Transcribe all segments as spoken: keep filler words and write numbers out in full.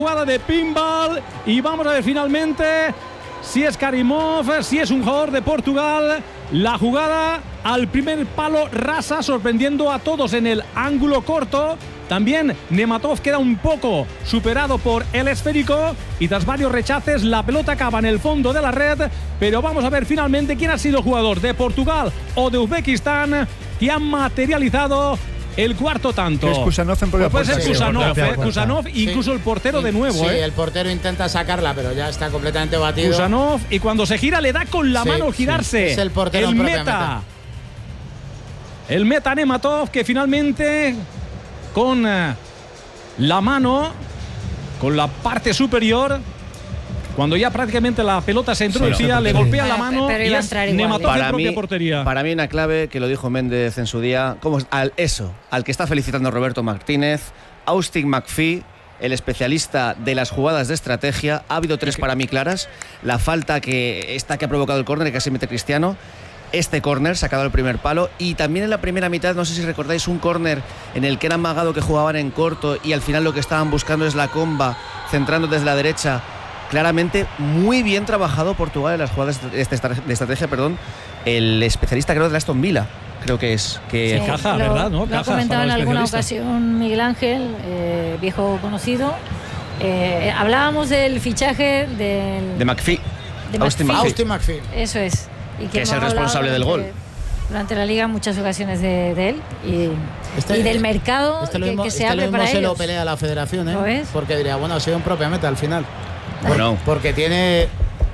Jugada de pinball y vamos a ver finalmente si es Karimov, si es un jugador de Portugal. La jugada al primer palo rasa, sorprendiendo a todos en el ángulo corto. También Nematov queda un poco superado por el esférico y tras varios rechaces la pelota acaba en el fondo de la red. Pero vamos a ver finalmente quién ha sido el jugador de Portugal o de Uzbekistán que ha materializado el cuarto tanto. Que es Kusanov en propia pues puede puerta. ser Kusanov, Sí, eh, Kusanov, incluso sí. el portero sí, de nuevo. Sí, eh. el portero intenta sacarla, pero ya está completamente batido. Kusanov, y cuando se gira le da con la Sí, mano al girarse. sí. Es el portero el en propia meta. meta. El meta Nematov que finalmente con eh, la mano, con la parte superior, cuando ya prácticamente la pelota se introducía, sí, le sí. golpea Pero- la mano pero y iba a es entrar igual, Nematov ¿eh? en Para propia mí, portería. para mí una clave que lo dijo Méndez en su día, como al eso, al que está felicitando Roberto Martínez, Austin McPhee, el especialista de las jugadas de estrategia. Ha habido tres para mí claras: la falta que esta que ha provocado el córner, que casi mete Cristiano, este córner sacado al primer palo, y también en la primera mitad, no sé si recordáis, un córner en el que era amagado, que jugaban en corto y al final lo que estaban buscando es la comba, centrando desde la derecha. Claramente muy bien trabajado Portugal en las jugadas de estrategia, perdón. El especialista, creo, de Aston Villa, creo que es. Que Sí. Caja, lo, ¿verdad? ¿No? Lo ha Caja, comentado en para el alguna especialista. ocasión Miguel Ángel, eh, viejo conocido. Eh, hablábamos del fichaje del, de McPhee. de Austin McPhee. Austin McPhee. Eso es. Y Que es hemos el responsable hablado del durante- gol. Durante la liga, muchas ocasiones de, de él y, Este- y del mercado Este lo que, mismo, que se este abre lo mismo para se lo ellos. pelea la federación, ¿eh? ¿Lo ves? Porque diría, bueno, ha sido en propia meta al final. Bueno. Porque tiene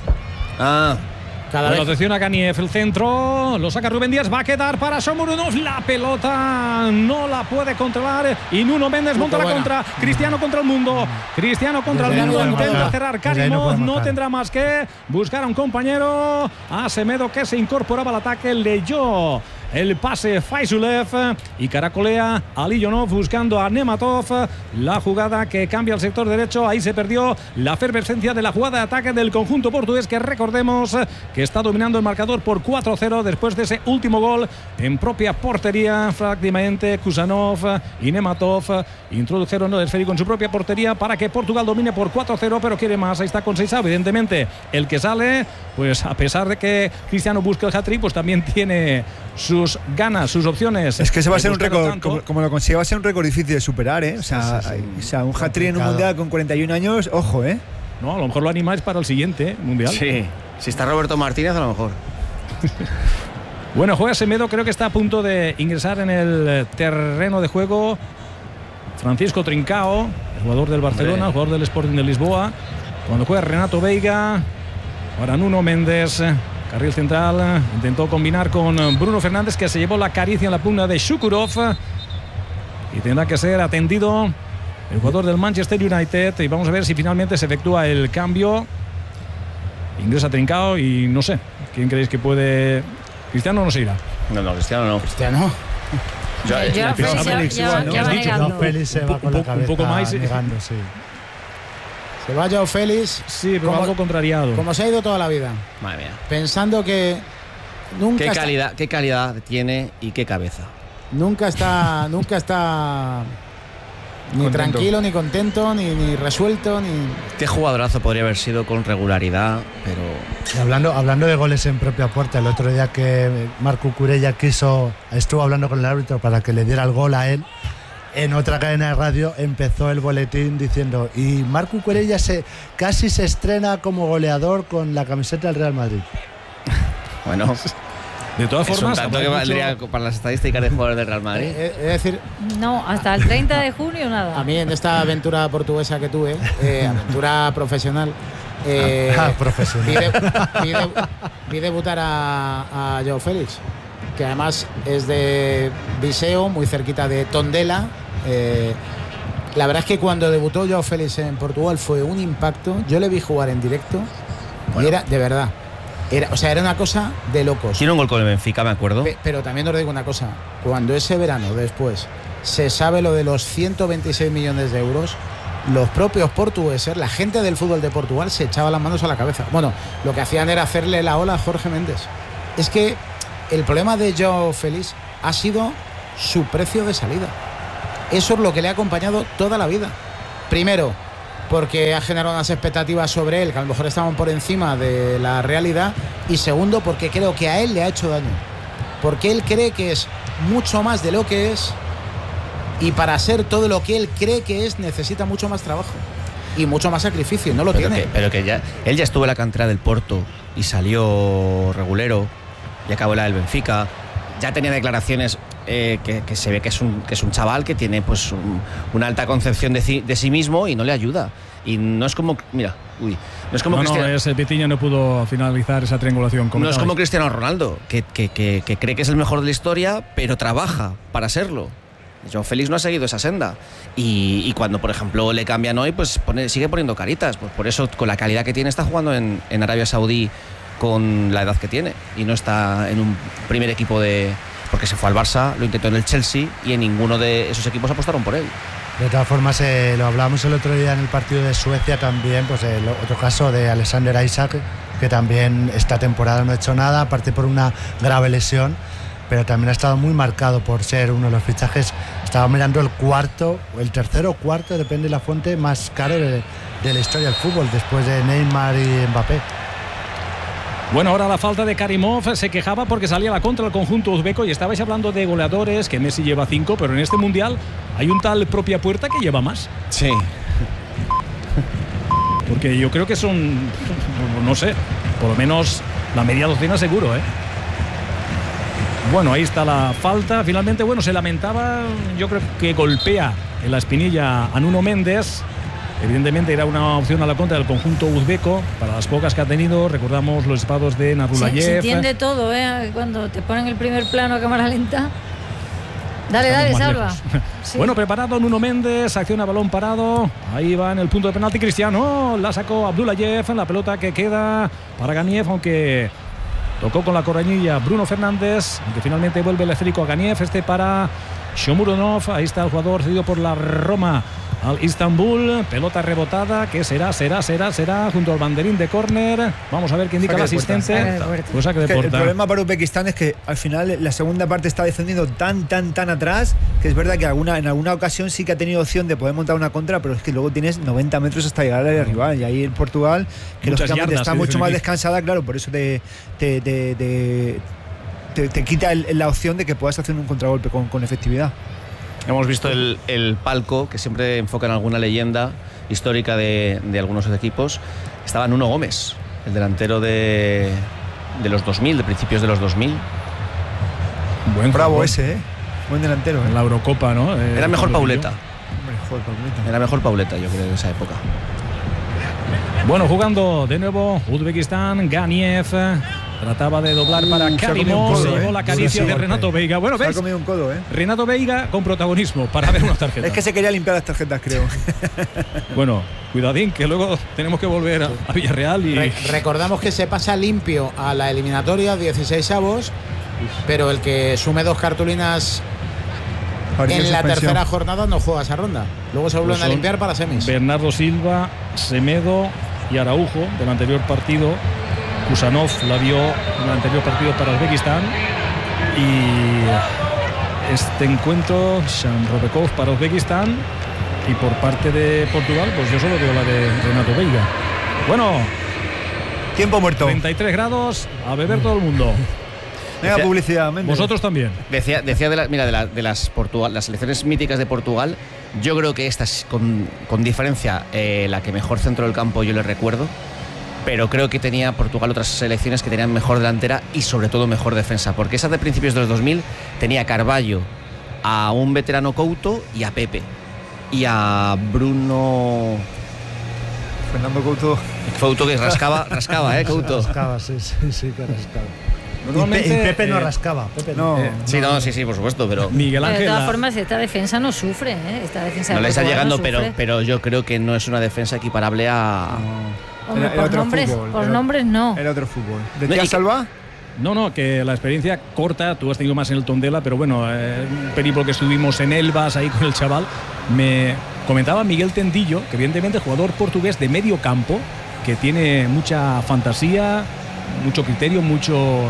Ah, cada Bueno, vez. atención a Ganiev, el centro, lo saca Rubén Díaz, va a quedar para Shomurodov, la pelota no la puede controlar y Nuno Méndez Puta monta la buena. contra, Cristiano contra el mundo, Cristiano contra el Desde ahí mundo, no puede intenta marcar. cerrar Desde ahí no Karimov, puede no marcar. tendrá más que buscar a un compañero, a Semedo que se incorporaba al ataque, leyó el pase Faizulev y caracolea a Liyonov buscando a Nematov. La jugada que cambia al sector derecho. Ahí se perdió la efervescencia de la jugada de ataque del conjunto portugués, que recordemos que está dominando el marcador por cuatro cero después de ese último gol en propia portería. Prácticamente Kusanov y Nematov introdujeron el esférico en su propia portería para que Portugal domine por cuatro cero, pero quiere más. Ahí está Conceição, evidentemente el que sale, pues a pesar de que Cristiano busque el hat-trick, pues también tiene sus ganas, sus opciones. Es que ese va a de ser un buscarlo récord, tanto. como, como lo consiga, va a ser un récord difícil de superar, ¿eh? O sea, Sí, sí, sí. o sea un hat-trick en un Complicado. mundial con cuarenta y un años, ojo, ¿eh? No, a lo mejor lo animáis para el siguiente ¿eh? mundial. sí. Si está Roberto Martínez, a lo mejor. Bueno, juega Semedo, creo que está a punto de ingresar en el terreno de juego. Francisco Trincao, el jugador del Barcelona, Hombre. jugador del Sporting de Lisboa. Cuando juega Renato Veiga, ahora Nuno Méndez, carril central, intentó combinar con Bruno Fernández, que se llevó la caricia en la pugna de Shukurov. Y tendrá que ser atendido el jugador del Manchester United. Y vamos a ver si finalmente se efectúa el cambio. Ingresa Trincao y no sé, ¿quién creéis que puede? Cristiano no se irá. No, no, Cristiano no. Cristiano. Yo, Eh, Joao eh, Félix ya- Félix ya- igual, ¿no? ya ¿Has va dicho? negando. Joao Félix se Un va po- con la un cabeza poco más, eh. negando, sí. Se va Joao Félix. Sí, pero como, algo contrariado. como se ha ido toda la vida. madre mía. Pensando que nunca Qué está, calidad, qué calidad tiene y qué cabeza. nunca está, nunca está ni Contento. tranquilo, ni contento, ni, ni resuelto, ni. Qué jugadorazo podría haber sido con regularidad, pero Y hablando, hablando de goles en propia puerta, el otro día que Marco Curella quiso, estuvo hablando con el árbitro para que le diera el gol a él, en otra cadena de radio empezó el boletín diciendo: y Marco Curella se, casi se estrena como goleador con la camiseta del Real Madrid. bueno, De todas es un formas, tanto que habrá valdría mucho- para las estadísticas de jugadores del Real Madrid. Eh, Es decir, No, hasta el treinta de junio nada. a mí en esta aventura portuguesa que tuve, eh, aventura profesional, eh, Ah, profesional. Vi, de- vi de- vi debutar a, a Joao Félix, que además es de Viseu, muy cerquita de Tondela. Eh, la verdad es que cuando debutó Joao Félix en Portugal fue un impacto. Yo le vi jugar en directo y era de verdad. Era, o sea, era una cosa de locos. Tiene un gol con el Benfica, me acuerdo. Pe- Pero también os digo una cosa, cuando ese verano después se sabe lo de los ciento veintiséis millones de euros, los propios portugueses, la gente del fútbol de Portugal se echaba las manos a la cabeza. Bueno, lo que hacían era hacerle la ola a Jorge Méndez. Es que el problema de Joao Félix ha sido su precio de salida. Eso es lo que le ha acompañado toda la vida. Primero, porque ha generado unas expectativas sobre él que a lo mejor estaban por encima de la realidad, y segundo, porque creo que a él le ha hecho daño, porque él cree que es mucho más de lo que es, y para ser todo lo que él cree que es necesita mucho más trabajo y mucho más sacrificio, no lo pero tiene. Que, pero que ya él ya estuvo en la cantera del Porto y salió regulero y acabó la del Benfica. Ya tenía declaraciones eh, que, que se ve que es un que es un chaval que tiene pues un, una alta concepción de, ci, de sí mismo y no le ayuda. Y no es como, mira, uy, no es como no, Cristiano. No, ese Pitiño no pudo finalizar esa triangulación. No es como Cristiano Ronaldo, que, que, que, que cree que es el mejor de la historia, pero trabaja para serlo. Joao Félix no ha seguido esa senda. Y, y cuando, por ejemplo, le cambian hoy, pues pone, sigue poniendo caritas. Pues por eso, con la calidad que tiene, está jugando en, en Arabia Saudí con la edad que tiene. Y no está en un primer equipo de... Porque se fue al Barça, lo intentó en el Chelsea y en ninguno de esos equipos apostaron por él. De todas formas, eh, lo hablábamos el otro día en el partido de Suecia también, pues el otro caso de Alexander Isak, que también esta temporada no ha hecho nada, aparte por una grave lesión, pero también ha estado muy marcado por ser uno de los fichajes. Estaba mirando el cuarto, el tercero o cuarto, depende de la fuente, más caro de, de la historia del fútbol, después de Neymar y Mbappé. Bueno, ahora la falta de Karimov, se quejaba porque salía a la contra el conjunto uzbeco, y estabais hablando de goleadores, que Messi lleva cinco, pero en este mundial hay un tal Propia Puerta que lleva más. Sí. Porque yo creo que son, no sé, por lo menos la media docena seguro, ¿eh? Bueno, ahí está la falta. Finalmente, bueno, se lamentaba, yo creo que golpea en la espinilla a Nuno Méndez. Evidentemente era una opción a la contra del conjunto uzbeco para las pocas que ha tenido. Recordamos los disparos de Nurulayev. Se, se entiende todo, ¿eh? Cuando te ponen el primer plano a cámara lenta. Dale, dale, Salva. Sí. Bueno, preparado Nuno Méndez, acciona balón parado. Ahí va en el punto de penalti Cristiano. La sacó Abdullayev, la pelota que queda para Ganiev, aunque tocó con la coronilla Bruno Fernández, aunque finalmente vuelve el esférico a Ganiev. Este para Shomurodov. Ahí está el jugador cedido por la Roma al Istanbul. Pelota rebotada, que será, será, será, será junto al banderín de córner. Vamos a ver qué indica el asistente. Pues saque de es que puerta. El problema para Uzbekistán es que al final la segunda parte está defendiendo tan, tan, tan atrás, que es verdad que alguna, en alguna ocasión sí que ha tenido opción de poder montar una contra, pero es que luego tienes noventa metros hasta llegar al área rival. Y ahí en Portugal, que muchas lógicamente yardas, está mucho más aquí. descansada, claro, por eso te, te, te, te, te, te quita el, la opción de que puedas hacer un contragolpe con, con efectividad. Hemos visto el, el palco, que siempre enfoca en alguna leyenda histórica de, de algunos equipos. Estaba Nuno Gómez, el delantero de, de los dos mil, de principios de los dos mil. Buen Bravo jugador. ese, ¿eh? Buen delantero. En ¿eh? la Eurocopa, ¿no? Eh, Era mejor Pauleta. Hombre, joder, Pauleta. Era mejor Pauleta, yo creo, en esa época. Bueno, jugando de nuevo Uzbekistán, Ganiev trataba de doblar para Uh, se ha comido Karimov, un se codo, llevó ¿eh? la caricia Sí, de sí, Renato golpe. Veiga. Bueno, Se ha ¿ves? comido un codo, ¿eh? Renato Veiga con protagonismo para ver una tarjeta. Es que se quería limpiar las tarjetas, creo. Bueno, cuidadín, que luego tenemos que volver a, a Villarreal y... Re- recordamos que se pasa limpio a la eliminatoria, dieciséis avos, pero el que sume dos cartulinas Parecía en la suspensión. tercera jornada no juega esa ronda. Luego se vuelven Pues a son limpiar para semis. Bernardo Silva, Semedo y Araujo del anterior partido. Kusanov la vio en el anterior partido para Uzbekistán. Y este encuentro, Shanrobekov para Uzbekistán. Y por parte de Portugal, pues yo solo veo la de Renato Veiga. Bueno, Tiempo muerto. treinta y tres grados, a beber todo el mundo. Venga, publicidad. Méndez. Vosotros también. Decía, decía de, la, mira, de, la, de las, Portugal, las selecciones míticas de Portugal, yo creo que esta es con, con diferencia eh, la que mejor centro del campo yo le recuerdo, pero creo que tenía Portugal otras selecciones que tenían mejor delantera y sobre todo mejor defensa, porque esa de principios de los dos mil tenía a Carvalho, a un veterano Couto y a Pepe, y a Bruno... Fernando Couto. Couto que rascaba, rascaba, ¿eh? Couto. Rascaba, sí, sí, sí, que rascaba. Y, Normalmente, Pe- y Pepe no eh, rascaba. Pepe No. Eh, Sí, no, sí, sí, por supuesto, pero... Miguel Pero de Ángel. todas la- formas, esta defensa no sufre, ¿eh? Esta defensa No de le está Portugal llegando, no pero, sufre. pero yo creo que no es una defensa equiparable a... Hombre, Era- era por otro nombres, fútbol, por era- nombres no. Era otro fútbol. No, y ¿Decía que- Salva? No, no, que la experiencia corta, tú has tenido más en el Tondela, pero bueno, eh, un periplo que estuvimos en Elvas ahí con el chaval, me comentaba Miguel Tendillo, que evidentemente jugador portugués de medio campo, que tiene mucha fantasía, mucho criterio, mucho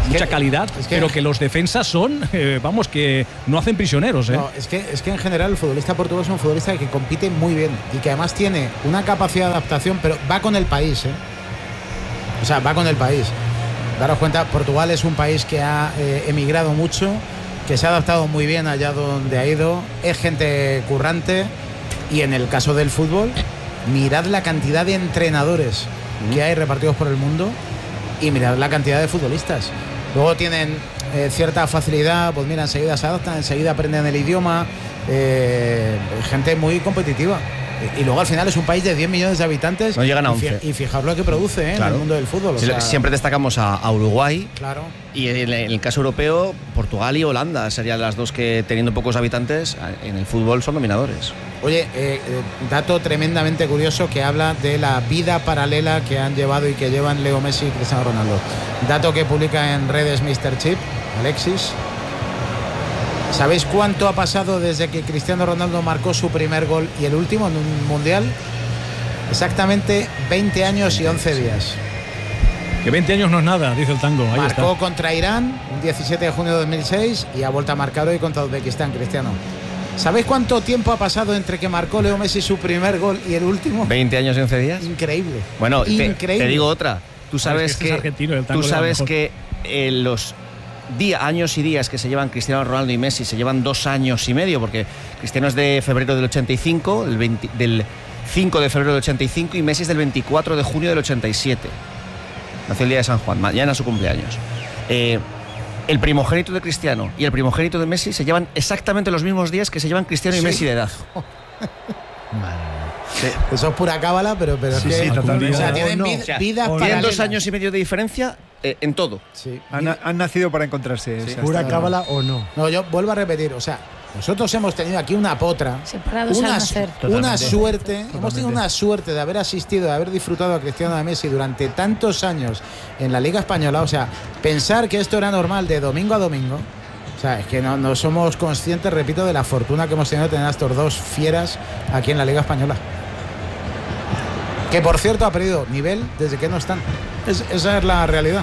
mucha calidad, es que, pero que los defensas son, eh, vamos, que no hacen prisioneros. ¿eh? No, es que, es que en general el futbolista portugués es un futbolista que compite muy bien y que además tiene una capacidad de adaptación, pero va con el país, ¿eh? O sea, va con el país. Daros cuenta, Portugal es un país que ha eh, emigrado mucho, que se ha adaptado muy bien allá donde ha ido, es gente currante, y en el caso del fútbol, mirad la cantidad de entrenadores que hay repartidos por el mundo y mirad la cantidad de futbolistas. Luego tienen eh, cierta facilidad, pues mira, enseguida se adaptan, enseguida aprenden el idioma, eh, gente muy competitiva. Y luego al final es un país de diez millones de habitantes. No llegan a y fi- once. Y fijaos lo que produce, ¿eh? Claro. En el mundo del fútbol. O Sie- sea, Siempre destacamos a, a Uruguay. claro. Y en el, en el caso europeo, Portugal y Holanda serían las dos que, teniendo pocos habitantes, en el fútbol son dominadores. Oye, eh, eh, dato tremendamente curioso que habla de la vida paralela que han llevado y que llevan Leo Messi y Cristiano Ronaldo. Dato que publica en redes míster Chip, Alexis. ¿Sabéis cuánto ha pasado desde que Cristiano Ronaldo marcó su primer gol y el último en un mundial? Exactamente veinte años y once días. Que veinte años no es nada, dice el tango. Ahí Marcó está. contra Irán un diecisiete de junio de dos mil seis y ha vuelto a marcar hoy contra Uzbekistán, Cristiano. ¿Sabéis cuánto tiempo ha pasado entre que marcó Leo Messi su primer gol y el último? ¿veinte años y once días? Increíble. Bueno, te, Increíble. te digo otra. Tú sabes es que que, es argentino, el tango tú le va sabes mejor. que eh, los día, años y días que se llevan Cristiano Ronaldo y Messi se llevan dos años y medio, porque Cristiano es de febrero del ochenta y cinco, del, veinte, del cinco de febrero del ochenta y cinco, y Messi es del veinticuatro de junio del ochenta y siete. Nació el día de San Juan, mañana es su cumpleaños. Eh, el primogénito de Cristiano y el primogénito de Messi se llevan exactamente los mismos días que se llevan Cristiano y Sí. Messi de edad. Sí. Eso es pura cábala, pero, pero Sí, es que sí, totalmente. o sea, O tienen no. vid- O sea, vidas tienen paralelas. dos años y medio de diferencia eh, en todo. Sí. Han, han nacido para encontrarse. o sea, ¿Pura está- cábala o no? No, yo vuelvo a repetir, o sea, nosotros hemos tenido aquí una potra, Separados al una, nacer. una suerte, hemos Totalmente. tenido una suerte de haber asistido, de haber disfrutado a Cristiano de Messi durante tantos años en la Liga Española. O sea, pensar que esto era normal de domingo a domingo, o sea, es que no, no somos conscientes, repito, de la fortuna que hemos tenido de tener a estos dos fieras aquí en la Liga Española. Que por cierto ha perdido nivel desde que no están. Es- esa es la realidad.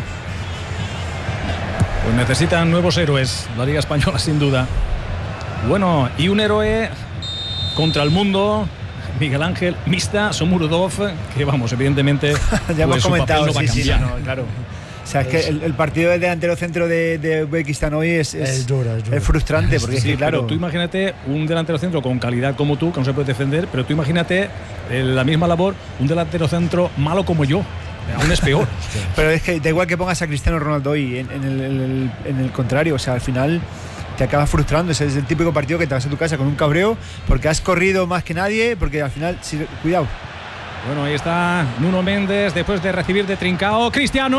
Pues necesitan nuevos héroes, la Liga Española sin duda. Bueno, y un héroe contra el mundo, Miguel Ángel Mista Shomurodov, que vamos, evidentemente Ya hemos pues, su papel comentado, no va a sí, sí, cambiar. no, claro. O sea, es que el, el partido del delantero centro de, de Uzbekistán hoy es, es, Es duro, es duro. es frustrante, porque es Sí, que, claro. pero tú imagínate un delantero centro con calidad como tú, que no se puede defender, pero tú imagínate eh, la misma labor, un delantero centro malo como yo, aún es peor. Pero es que da igual que pongas a Cristiano Ronaldo hoy, en, en el, en el- en el contrario, o sea, al final te acabas frustrando. Ese es el típico partido que te vas a tu casa con un cabreo porque has corrido más que nadie, porque al final, si- cuidado. Bueno, ahí está Nuno Méndez después de recibir de Trincao.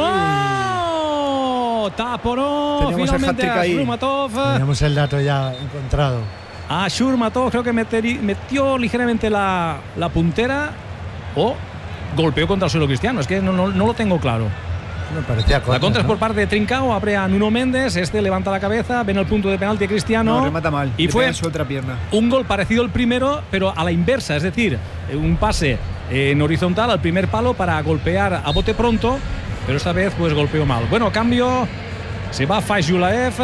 ¡Cristiano! Taponó Teníamos el finalmente hat-trick a ahí. Shurmatov. Tenemos el dato ya encontrado. A Shurmatov creo que meteri- metió ligeramente la, la puntera o golpeó contra el suelo Cristiano. Es que no, no, no lo tengo claro. Me parecía La corto, contra es ¿no? por parte de Trincao, abre a Nuno Méndez, este levanta la cabeza, ven el punto de penalti a Cristiano. No, remata mal. Y le fue pega en su otra pierna. un gol parecido al primero, pero a la inversa, es decir, un pase en horizontal al primer palo para golpear a bote pronto, pero esta vez pues golpeó mal. Bueno, cambio, se va Faizulaev,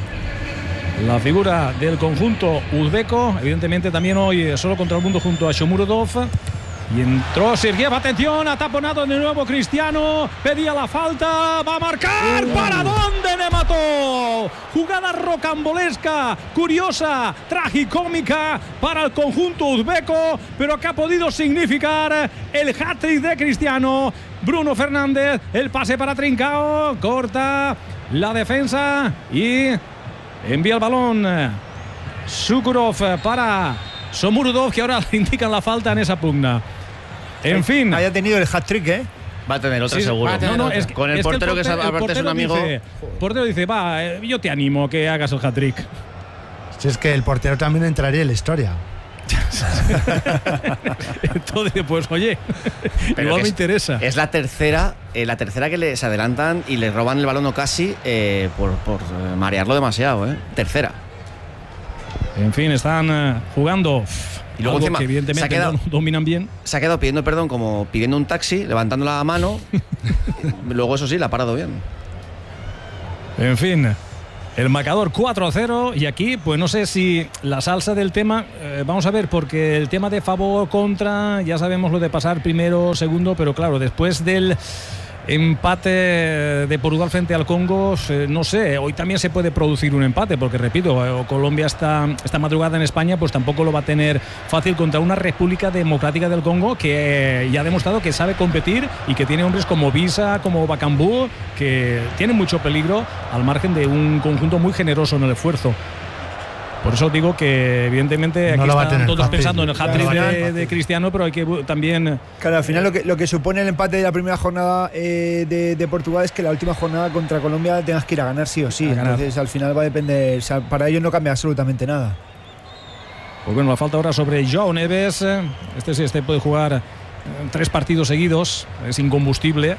la figura del conjunto uzbeco, evidentemente también hoy solo contra el mundo junto a Shomurodov. Y entró Sergiev, atención, ha taponado de nuevo Cristiano, pedía la falta, va a marcar, ¿para dónde Nematov? Jugada rocambolesca, curiosa, tragicómica para el conjunto uzbeco, pero que ha podido significar el hat-trick de Cristiano. Bruno Fernández, el pase para Trincao, corta la defensa y envía el balón Sukurov para Shomurodov, que ahora le indican la falta en esa pugna. En fin. Haya tenido el hat-trick, ¿eh? Va a tener otra Sí, seguro. va a tener No, no, otra. es que- Con el es que portero que, portero- es, el aparte es un portero amigo. dice- El portero dice, va, eh, yo te animo que hagas el hat-trick. Si es que el portero también entraría en la historia. Entonces, pues oye, Pero igual que me es- interesa. Es la tercera, eh, la tercera que les adelantan y le roban el balón o casi eh, por, por eh, marearlo demasiado, ¿eh? Tercera. En fin, están eh, jugando. Y luego algo encima, que se evidentemente ha quedado- no dominan bien. Se ha quedado pidiendo perdón como pidiendo un taxi, levantando la mano. Luego, eso sí, la ha parado bien. En fin, el marcador cuatro a cero y aquí pues no sé si la salsa del tema, eh, vamos a ver, porque el tema de favor contra, ya sabemos lo de pasar primero, segundo, pero claro, después del empate de Portugal frente al Congo, eh, no sé, hoy también se puede producir un empate, porque repito, eh, Colombia está esta madrugada en España, pues tampoco lo va a tener fácil contra una República Democrática del Congo que eh, ya ha demostrado que sabe competir y que tiene hombres como Visa, como Bakambu, que tienen mucho peligro al margen de un conjunto muy generoso en el esfuerzo. Por eso digo que evidentemente aquí no están todos fácil. pensando en el hat-trick Claro, de, de Cristiano, pero hay que también... Claro, al final lo que, lo que supone el empate de la primera jornada eh, de, de Portugal es que la última jornada contra Colombia tengas que ir a ganar sí o sí. Entonces al final va a depender, o sea, para ellos no cambia absolutamente nada. Pues bueno, la falta ahora sobre Joao Neves. Este sí, este puede jugar eh, tres partidos seguidos, es incombustible.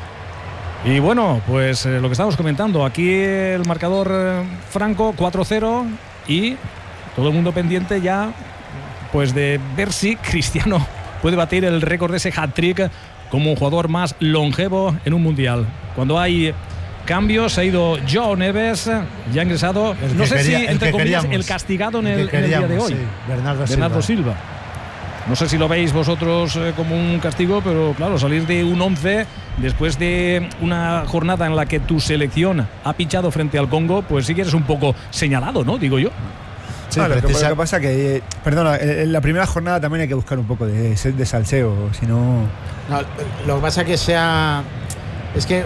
Y bueno, pues eh, lo que estábamos comentando, aquí el marcador eh, franco cuatro cero y todo el mundo pendiente ya pues de ver si Cristiano puede batir el récord de ese hat-trick como un jugador más longevo en un mundial. Cuando hay cambios, ha ido Joao Neves, ya ha ingresado, no sé quería, si el entre comillas queríamos, el castigado en el, el en el día de hoy, sí, Bernardo, Bernardo Silva. Silva. No sé si lo veis vosotros eh, como un castigo, pero claro, salir de un once después de una jornada en la que tu selección ha pinchado frente al Congo, pues sí que eres un poco señalado, ¿no? Digo yo. Sí, ah, lo, que, lo que pasa que, eh, perdona, en la primera jornada también hay que buscar un poco de, de salseo, si no... no... Lo que pasa que sea... Es que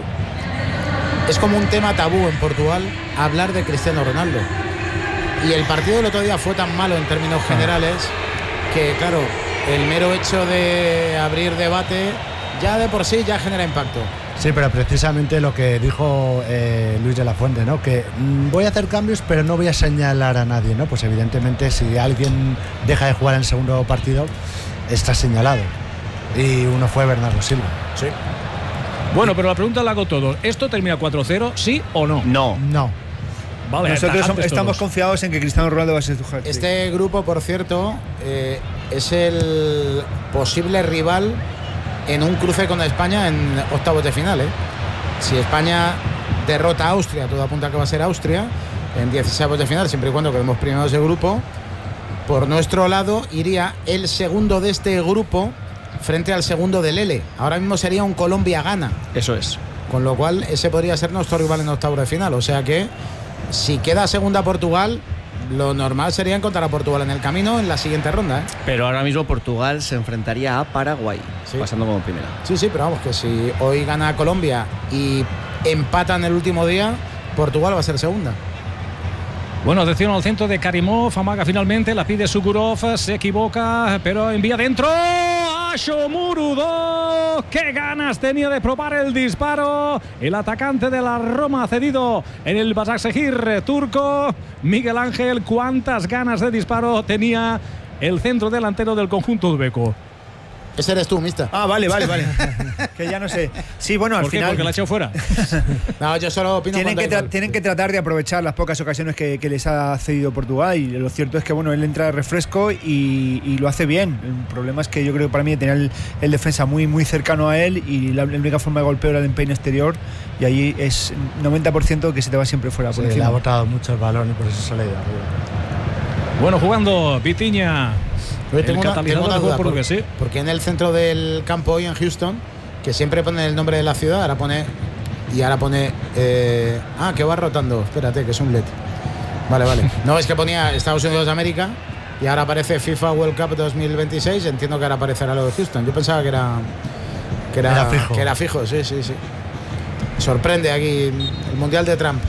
es como un tema tabú en Portugal hablar de Cristiano Ronaldo. Y el partido del otro día fue tan malo en términos generales que, claro, el mero hecho de abrir debate ya de por sí ya genera impacto. Sí, pero precisamente lo que dijo eh, Luis de la Fuente, ¿no? Que mm, voy a hacer cambios, pero no voy a señalar a nadie, ¿no? Pues evidentemente si alguien deja de jugar en el segundo partido, está señalado. Y uno fue Bernardo Silva. Sí. Bueno, pero la pregunta la hago todo. ¿Esto termina cuatro cero, sí o no? No. No. Vale, nosotros somos, estamos todos. confiados en que Cristiano Ronaldo va a ser tu hat-trick. Este grupo, por cierto, eh, es el posible rival en un cruce con España en octavos de final, ¿eh? Si España derrota a Austria, todo apunta a que va a ser Austria en dieciséis de final, siempre y cuando quedemos primeros de grupo, por nuestro lado iría el segundo de este grupo frente al segundo del L. Ahora mismo sería un Colombia-Ghana. Eso es. Con lo cual ese podría ser nuestro rival en octavos de final. O sea que si queda segunda Portugal, lo normal sería encontrar a Portugal en el camino en la siguiente ronda, ¿eh? Pero ahora mismo Portugal se enfrentaría a Paraguay, sí, pasando como primera. Sí, sí, pero vamos, que si hoy gana Colombia y empatan el último día, Portugal va a ser segunda. Bueno, atención al centro de Karimov, amaga finalmente, la pide Sukurov, se equivoca, pero envía dentro a Shomurudo. ¡Qué ganas tenía de probar el disparo! El atacante de la Roma ha cedido en el Başakşehir turco. Miguel Ángel, cuántas ganas de disparo tenía el centro delantero del conjunto uzbeco. Ese eres tú, mister. Ah, vale, vale, vale. Que ya no sé. Sí, bueno, al ¿Por qué? final... Porque la ha echado fuera. No, yo solo opino tienen que, cuando tra- tienen que tratar de aprovechar las pocas ocasiones que, que les ha cedido Portugal, y lo cierto es que bueno, él entra de refresco y, y lo hace bien. El problema es que yo creo que para mí tenía el, el defensa muy muy cercano a él y la, la única forma de golpeo era el empeine exterior, y ahí es noventa por ciento que se te va siempre fuera. Por Sí, le encima. ha botado mucho el balón y por eso se le ha ido arriba. Bueno, jugando Vitinha. Oye, tengo el una, catalizador tengo una del duda, juego porque, portugués, sí. porque en el centro del campo hoy en Houston, que siempre pone el nombre de la ciudad, ahora pone y ahora pone eh, ah, que va rotando, espérate, que es un L E D. Vale, vale. No, es que ponía Estados Unidos de América y ahora aparece FIFA World Cup dos mil veintiséis, entiendo que ahora aparecerá lo de Houston. Yo pensaba que era que era, Era fijo. que era fijo, sí, sí, sí. Sorprende aquí el Mundial de Trump.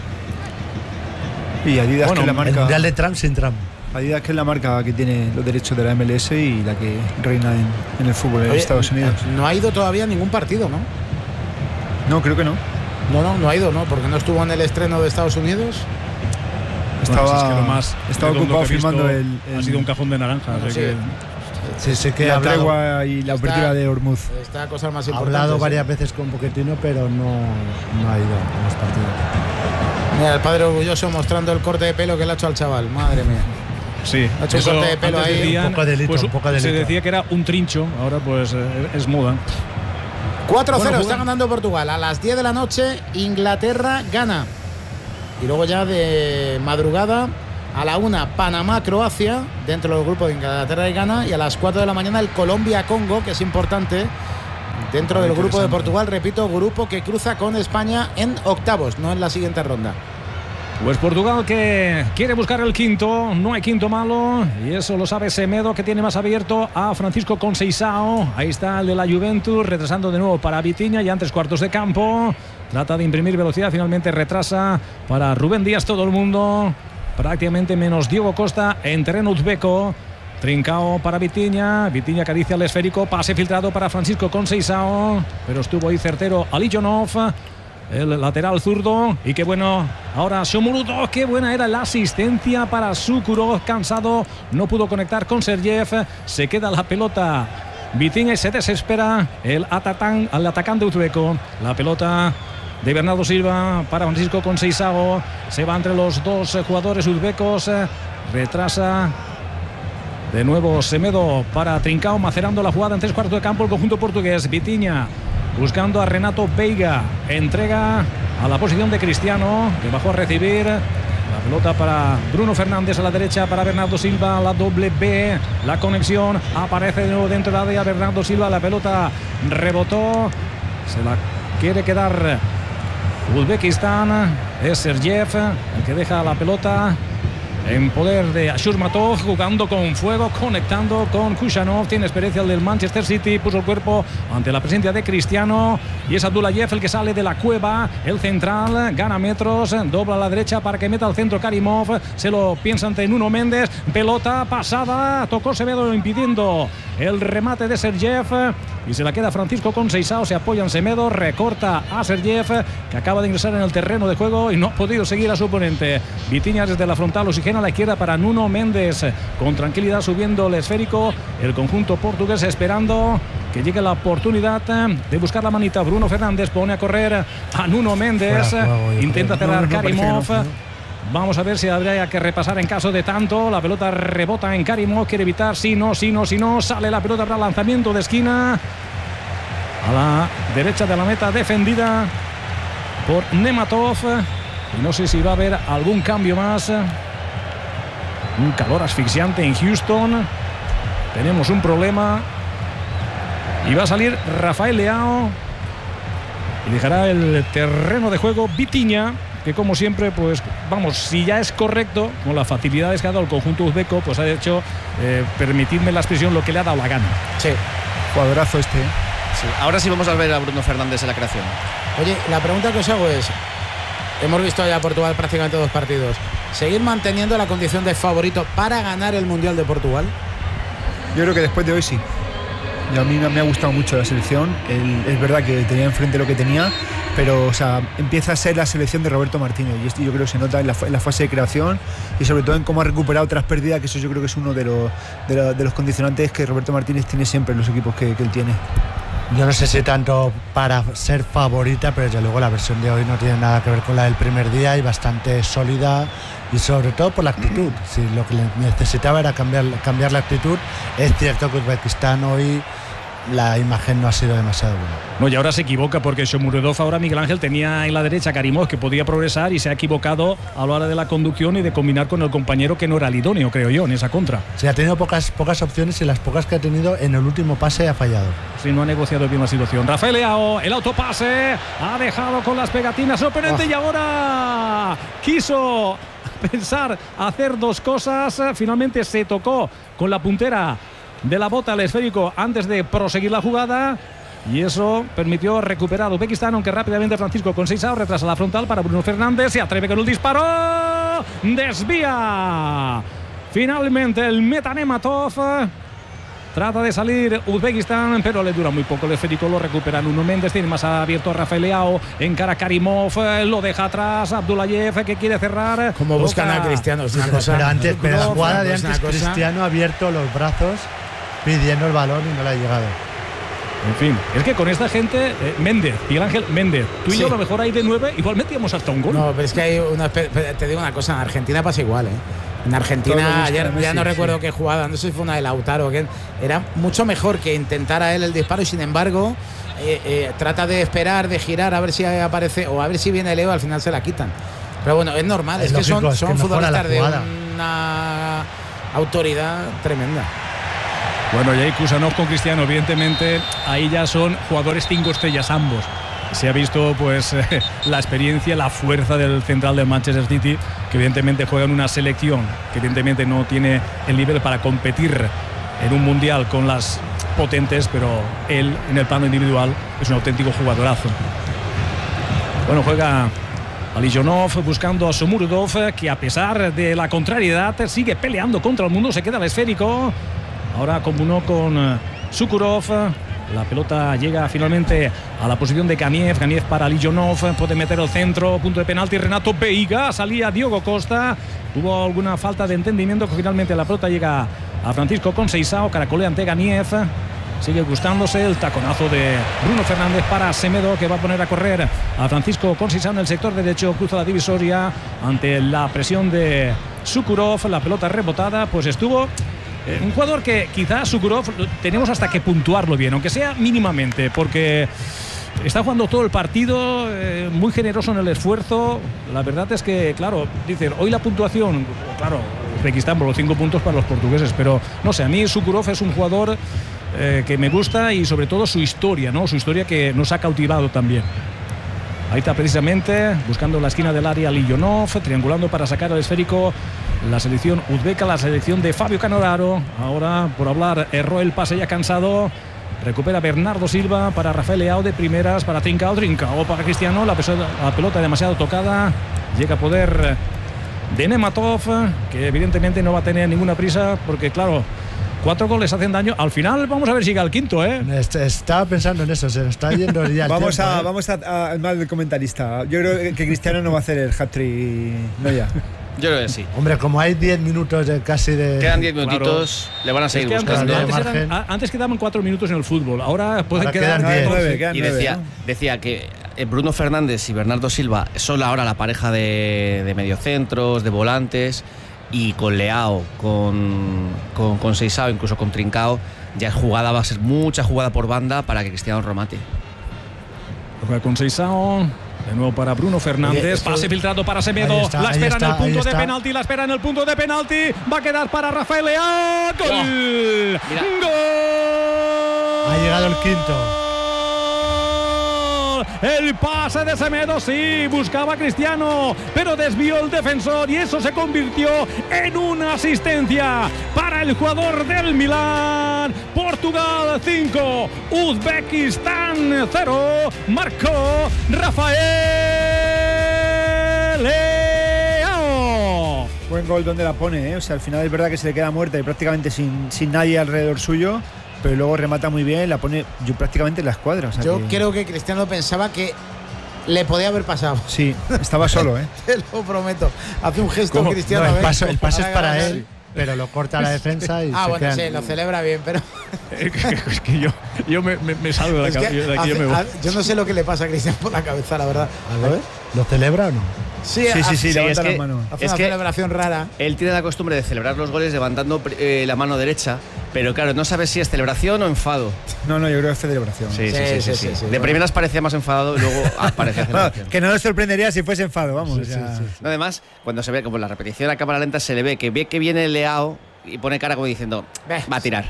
Y Adidas, Bueno, que es la El marca, Mundial de Trump sin Trump. Adidas, que es la marca que tiene los derechos de la M L S y la que reina en, en el fútbol en Oye, Estados Unidos. No ha ido todavía a ningún partido, ¿no? No, creo que no. No, no, no ha ido, ¿no? Porque no estuvo en el estreno de Estados Unidos. Estaba, Bueno, si es que lo más estaba redondo ocupado que he visto filmando el, el- Ha sido un cajón de naranja. Bueno, así sí. que- Sí, sí que ha la hablado, tregua y la Está- apertura de Hormuz. Está cosa más ha importante. hablado sí. varias veces con Pochettino, pero no, no ha ido a los partidos. Mira, el padre orgulloso mostrando el corte de pelo que le ha hecho al chaval. Madre mía. Sí, Ha hecho un corte de pelo antes ahí, decían, un poco delito, pues, un poco se delito. decía que era un trincho, ahora pues eh, es moda. cuatro cero Bueno, está juega- ganando Portugal. A las diez de la noche, Inglaterra gana. Y luego ya de madrugada a la una Panamá-Croacia dentro del grupo de Inglaterra y Ghana, y a las cuatro de la mañana el Colombia-Congo, que es importante dentro del grupo de Portugal, repito, grupo que cruza con España en octavos, no en la siguiente ronda. Pues Portugal que quiere buscar el quinto, no hay quinto malo, y eso lo sabe Semedo, que tiene más abierto a Francisco Conceição. Ahí está el de la Juventus, retrasando de nuevo para Vitinha, ya en tres cuartos de campo. Trata de imprimir velocidad, finalmente retrasa para Rubén Díaz todo el mundo, prácticamente menos Diego Costa en terreno uzbeco. Trincao para Vitinha, Vitinha acaricia el esférico, pase filtrado para Francisco Conceição, pero estuvo ahí certero Alijonov, el lateral zurdo. Y qué bueno ahora Shomurodov, qué buena era la asistencia para Sukurov, cansado, no pudo conectar con Sergeyev, se queda la pelota Vitinha y se desespera el, atatán, el atacante uzbeco. La pelota de Bernardo Silva para Francisco Conceição, se va entre los dos jugadores uzbecos, retrasa de nuevo Semedo para Trincao, macerando la jugada en tres cuartos de campo el conjunto portugués. Vitinha buscando a Renato Veiga, entrega a la posición de Cristiano, que bajó a recibir la pelota para Bruno Fernández, a la derecha para Bernardo Silva, la doble B, la conexión, aparece de nuevo dentro del área Bernardo Silva, la pelota rebotó, se la quiere quedar Uzbekistán, es Sergeyev el que deja la pelota en poder de Ashurmatov, jugando con fuego, conectando con Kushanov. Tiene experiencia el del Manchester City, puso el cuerpo ante la presencia de Cristiano, y es Abdullayev el que sale de la cueva, el central, gana metros, dobla a la derecha para que meta al centro Karimov, se lo piensa ante Nuno Méndez, pelota pasada, tocó Semedo impidiendo el remate de Sergeyev, y se la queda Francisco Conceição, se apoya en Semedo, recorta a Sergeyev, que acaba de ingresar en el terreno de juego y no ha podido seguir a su oponente. Vitinha desde la frontal oxigena a la izquierda para Nuno Méndez, con tranquilidad subiendo el esférico, el conjunto portugués esperando que llegue la oportunidad de buscar la manita. Bruno Fernández pone a correr a Nuno Méndez, juego, intenta cerrar no, no Karimov. No, no. Vamos a ver si habría que repasar en caso de tanto. La pelota rebota en Karimov, quiere evitar, si no, si no, si no, sale la pelota para lanzamiento de esquina a la derecha de la meta, defendida por Nematov, y no sé si va a haber algún cambio más. Un calor asfixiante en Houston, tenemos un problema, y va a salir Rafael Leao y dejará el terreno de juego Vitinha, que como siempre, pues vamos, si ya es correcto, con las facilidades que ha dado el conjunto uzbeco, pues ha hecho, eh, permitidme la expresión, lo que le ha dado la gana. Sí, jugadorazo este. Sí, ahora sí vamos a ver a Bruno Fernández en la creación. Oye, la pregunta que os hago es, hemos visto ya a Portugal prácticamente dos partidos, ¿seguir manteniendo la condición de favorito para ganar el Mundial de Portugal? Yo creo que después de hoy sí. Y a mí me ha gustado mucho la selección. El, es verdad que tenía enfrente lo que tenía, pero o sea, empieza a ser la selección de Roberto Martínez, y esto yo creo que se nota en la, en la fase de creación, y sobre todo en cómo ha recuperado tras pérdidas, que eso yo creo que es uno de los, de, la, de los condicionantes que Roberto Martínez tiene siempre en los equipos que, que él tiene. Yo no sé si tanto para ser favorita, pero desde luego la versión de hoy no tiene nada que ver con la del primer día, y bastante sólida, y sobre todo por la actitud. Si lo que necesitaba era cambiar, cambiar la actitud, es cierto que Uzbekistán hoy la imagen no ha sido demasiado buena. No, y ahora se equivoca, porque Shomurodov, ahora Miguel Ángel tenía en la derecha a Karimov, que podía progresar, y se ha equivocado a la hora de la conducción y de combinar con el compañero, que no era el idóneo, creo yo, en esa contra. Sí, ha tenido pocas, pocas opciones, y las pocas que ha tenido en el último pase ha fallado. Sí, no ha negociado bien la situación. Rafael Leao, el autopase, ha dejado con las pegatinas sorprendente, oh. Y ahora quiso pensar hacer dos cosas, finalmente se tocó con la puntera de la bota al esférico antes de proseguir la jugada, y eso permitió recuperar a Uzbekistán, aunque rápidamente Francisco Conceição retrasa la frontal para Bruno Fernández, se atreve con el disparo, desvía finalmente el meta Nematov, trata de salir Uzbekistán, pero le dura muy poco el esférico, lo recupera Nuno Méndez, tiene más abierto a Rafael Leao, encara a Karimov, lo deja atrás, Abdullayev, que quiere cerrar. Como buscan a Cristiano, es una cosa. Pero antes, pero la jugada de antes, Cristiano ha abierto los brazos pidiendo el balón y no le ha llegado. En fin, es que con esta gente, eh, Méndez, Miguel Ángel Méndez, tú y sí. yo a lo mejor ahí de nueve, igual metíamos hasta un gol. No, pero es que hay una, te digo una cosa, en Argentina pasa igual, ¿eh? En Argentina, ayer ya sí, no recuerdo sí. qué jugada, no sé si fue una de Lautaro, que era mucho mejor que intentara él el disparo, y sin embargo eh, eh, trata de esperar, de girar a ver si aparece, o a ver si viene Leo, al final se la quitan. Pero bueno, es normal, es, Es que son, lógico, es son que mejora la futbolistas de jugada. una autoridad tremenda. Bueno, Jay Kusanov con Cristiano, evidentemente, ahí ya son jugadores cinco estrellas ambos. Se ha visto pues eh, la experiencia, la fuerza del central del Manchester City, que evidentemente juega en una selección que evidentemente no tiene el nivel para competir en un mundial con las potentes, pero él en el plano individual es un auténtico jugadorazo. Bueno, juega Alijonov buscando a Somurdov, que a pesar de la contrariedad sigue peleando contra el mundo, se queda el esférico. Ahora combinó con uh, Sukurov. La pelota llega finalmente a la posición de Ganiev. Ganiev para Alijonov, puede meter el centro, punto de penalti. Renato Veiga, salía Diogo Costa. Tuvo alguna falta de entendimiento que finalmente la pelota llega a Francisco Conceição. Caracolea ante Ganiev. Sigue gustándose el taconazo de Bruno Fernández para Semedo, que va a poner a correr a Francisco Conceição en el sector derecho. Cruza la divisoria ante la presión de Sukurov. La pelota rebotada, pues estuvo... Eh, un jugador que quizás Sukurov tenemos hasta que puntuarlo bien, aunque sea mínimamente, porque está jugando todo el partido, eh, muy generoso en el esfuerzo. La verdad es que, claro, dicen, hoy la puntuación, claro, Uzbekistán por los cinco puntos para los portugueses, pero no sé, a mí Sukurov es un jugador eh, que me gusta, y sobre todo su historia, ¿no? Su historia que nos ha cautivado también. Ahí está precisamente, buscando la esquina del área Alijonov, triangulando para sacar el esférico la selección uzbeca, la selección de Fabio Cannavaro. Ahora, por hablar, erró el pase ya cansado. Recupera Bernardo Silva para Rafael Leao de primeras, para Trincao, Trincao para Cristiano. La, la pelota demasiado tocada. Llega a poder de Nematov, que evidentemente no va a tener ninguna prisa, porque claro, cuatro goles hacen daño. Al final vamos a ver si llega al quinto, ¿eh? Estaba pensando en eso, se nos está yendo ya el Vamos tiempo, a, ¿eh? vamos a, a- al mal del comentarista. Yo creo que Cristiano no va a hacer el hat-trick, no ya. Yo creo que sí. Hombre, como hay diez minutos de casi de... Quedan diez minutitos, le van a seguir Es que antes, buscando. antes, Margen. eran- a- antes quedaban cuatro minutos en el fútbol, ahora pueden Ahora quedar quedan diez. nueve, quedan Y nueve, decía, ¿no? decía que eh, Bruno Fernández y Bernardo Silva son ahora la pareja de, de mediocentros, de volantes, y con Leao, con, con, con Seisao, incluso con Trincao, ya es jugada, va a ser mucha jugada por banda para que Cristiano remate. Juega con Seisao. De nuevo para Bruno Fernández. Oye, esto- Pase filtrado para Semedo. Ahí está, la ahí espera está, en el punto ahí de está. penalti. La espera en el punto de penalti. Va a quedar para Rafael Leao. ¡Gol! Mira. ¡Gol! Ha llegado el quinto. El pase de Semedo, sí, buscaba a Cristiano, pero desvió el defensor y eso se convirtió en una asistencia para el jugador del Milán. Portugal cinco, Uzbekistán cero. Marcó Rafael Leao. Buen gol donde la pone, ¿eh? O sea, al final es verdad que se le queda muerta y prácticamente sin, sin nadie alrededor suyo, pero luego remata muy bien, la pone yo prácticamente en la escuadra. O sea Yo que- creo que Cristiano pensaba que le podía haber pasado. Sí, estaba solo, ¿eh? Te lo prometo. Hace un gesto ¿Cómo? Cristiano. No, a el, ver, paso- el pase es para ganar. él, pero lo corta la defensa y Ah, se bueno, quedan- sí, lo celebra bien, pero Es que yo, yo me, me, me salgo de la es que cabeza. De aquí yo hace- me voy. a- yo no sé lo que le pasa a Cristiano por la cabeza, la verdad. A ver, ¿lo celebra o no? Sí, Sí, sí, sí, Sí, levanta es las que- manos. Hace Es una que- celebración rara. Él tiene la costumbre de celebrar los goles levantando eh, la mano derecha, pero claro, no sabe si es celebración o enfado. No, no, yo creo que es celebración. Sí, sí, Sí, sí. sí, sí, sí. sí, sí. De primeras parecía más enfadado y luego parecía Bueno, celebración. que no nos sorprendería si fuese enfado, vamos. o sea, No, además, cuando se ve como la repetición a cámara lenta, se le ve que ve que viene Leao y pone cara como diciendo, Ve. va a tirar.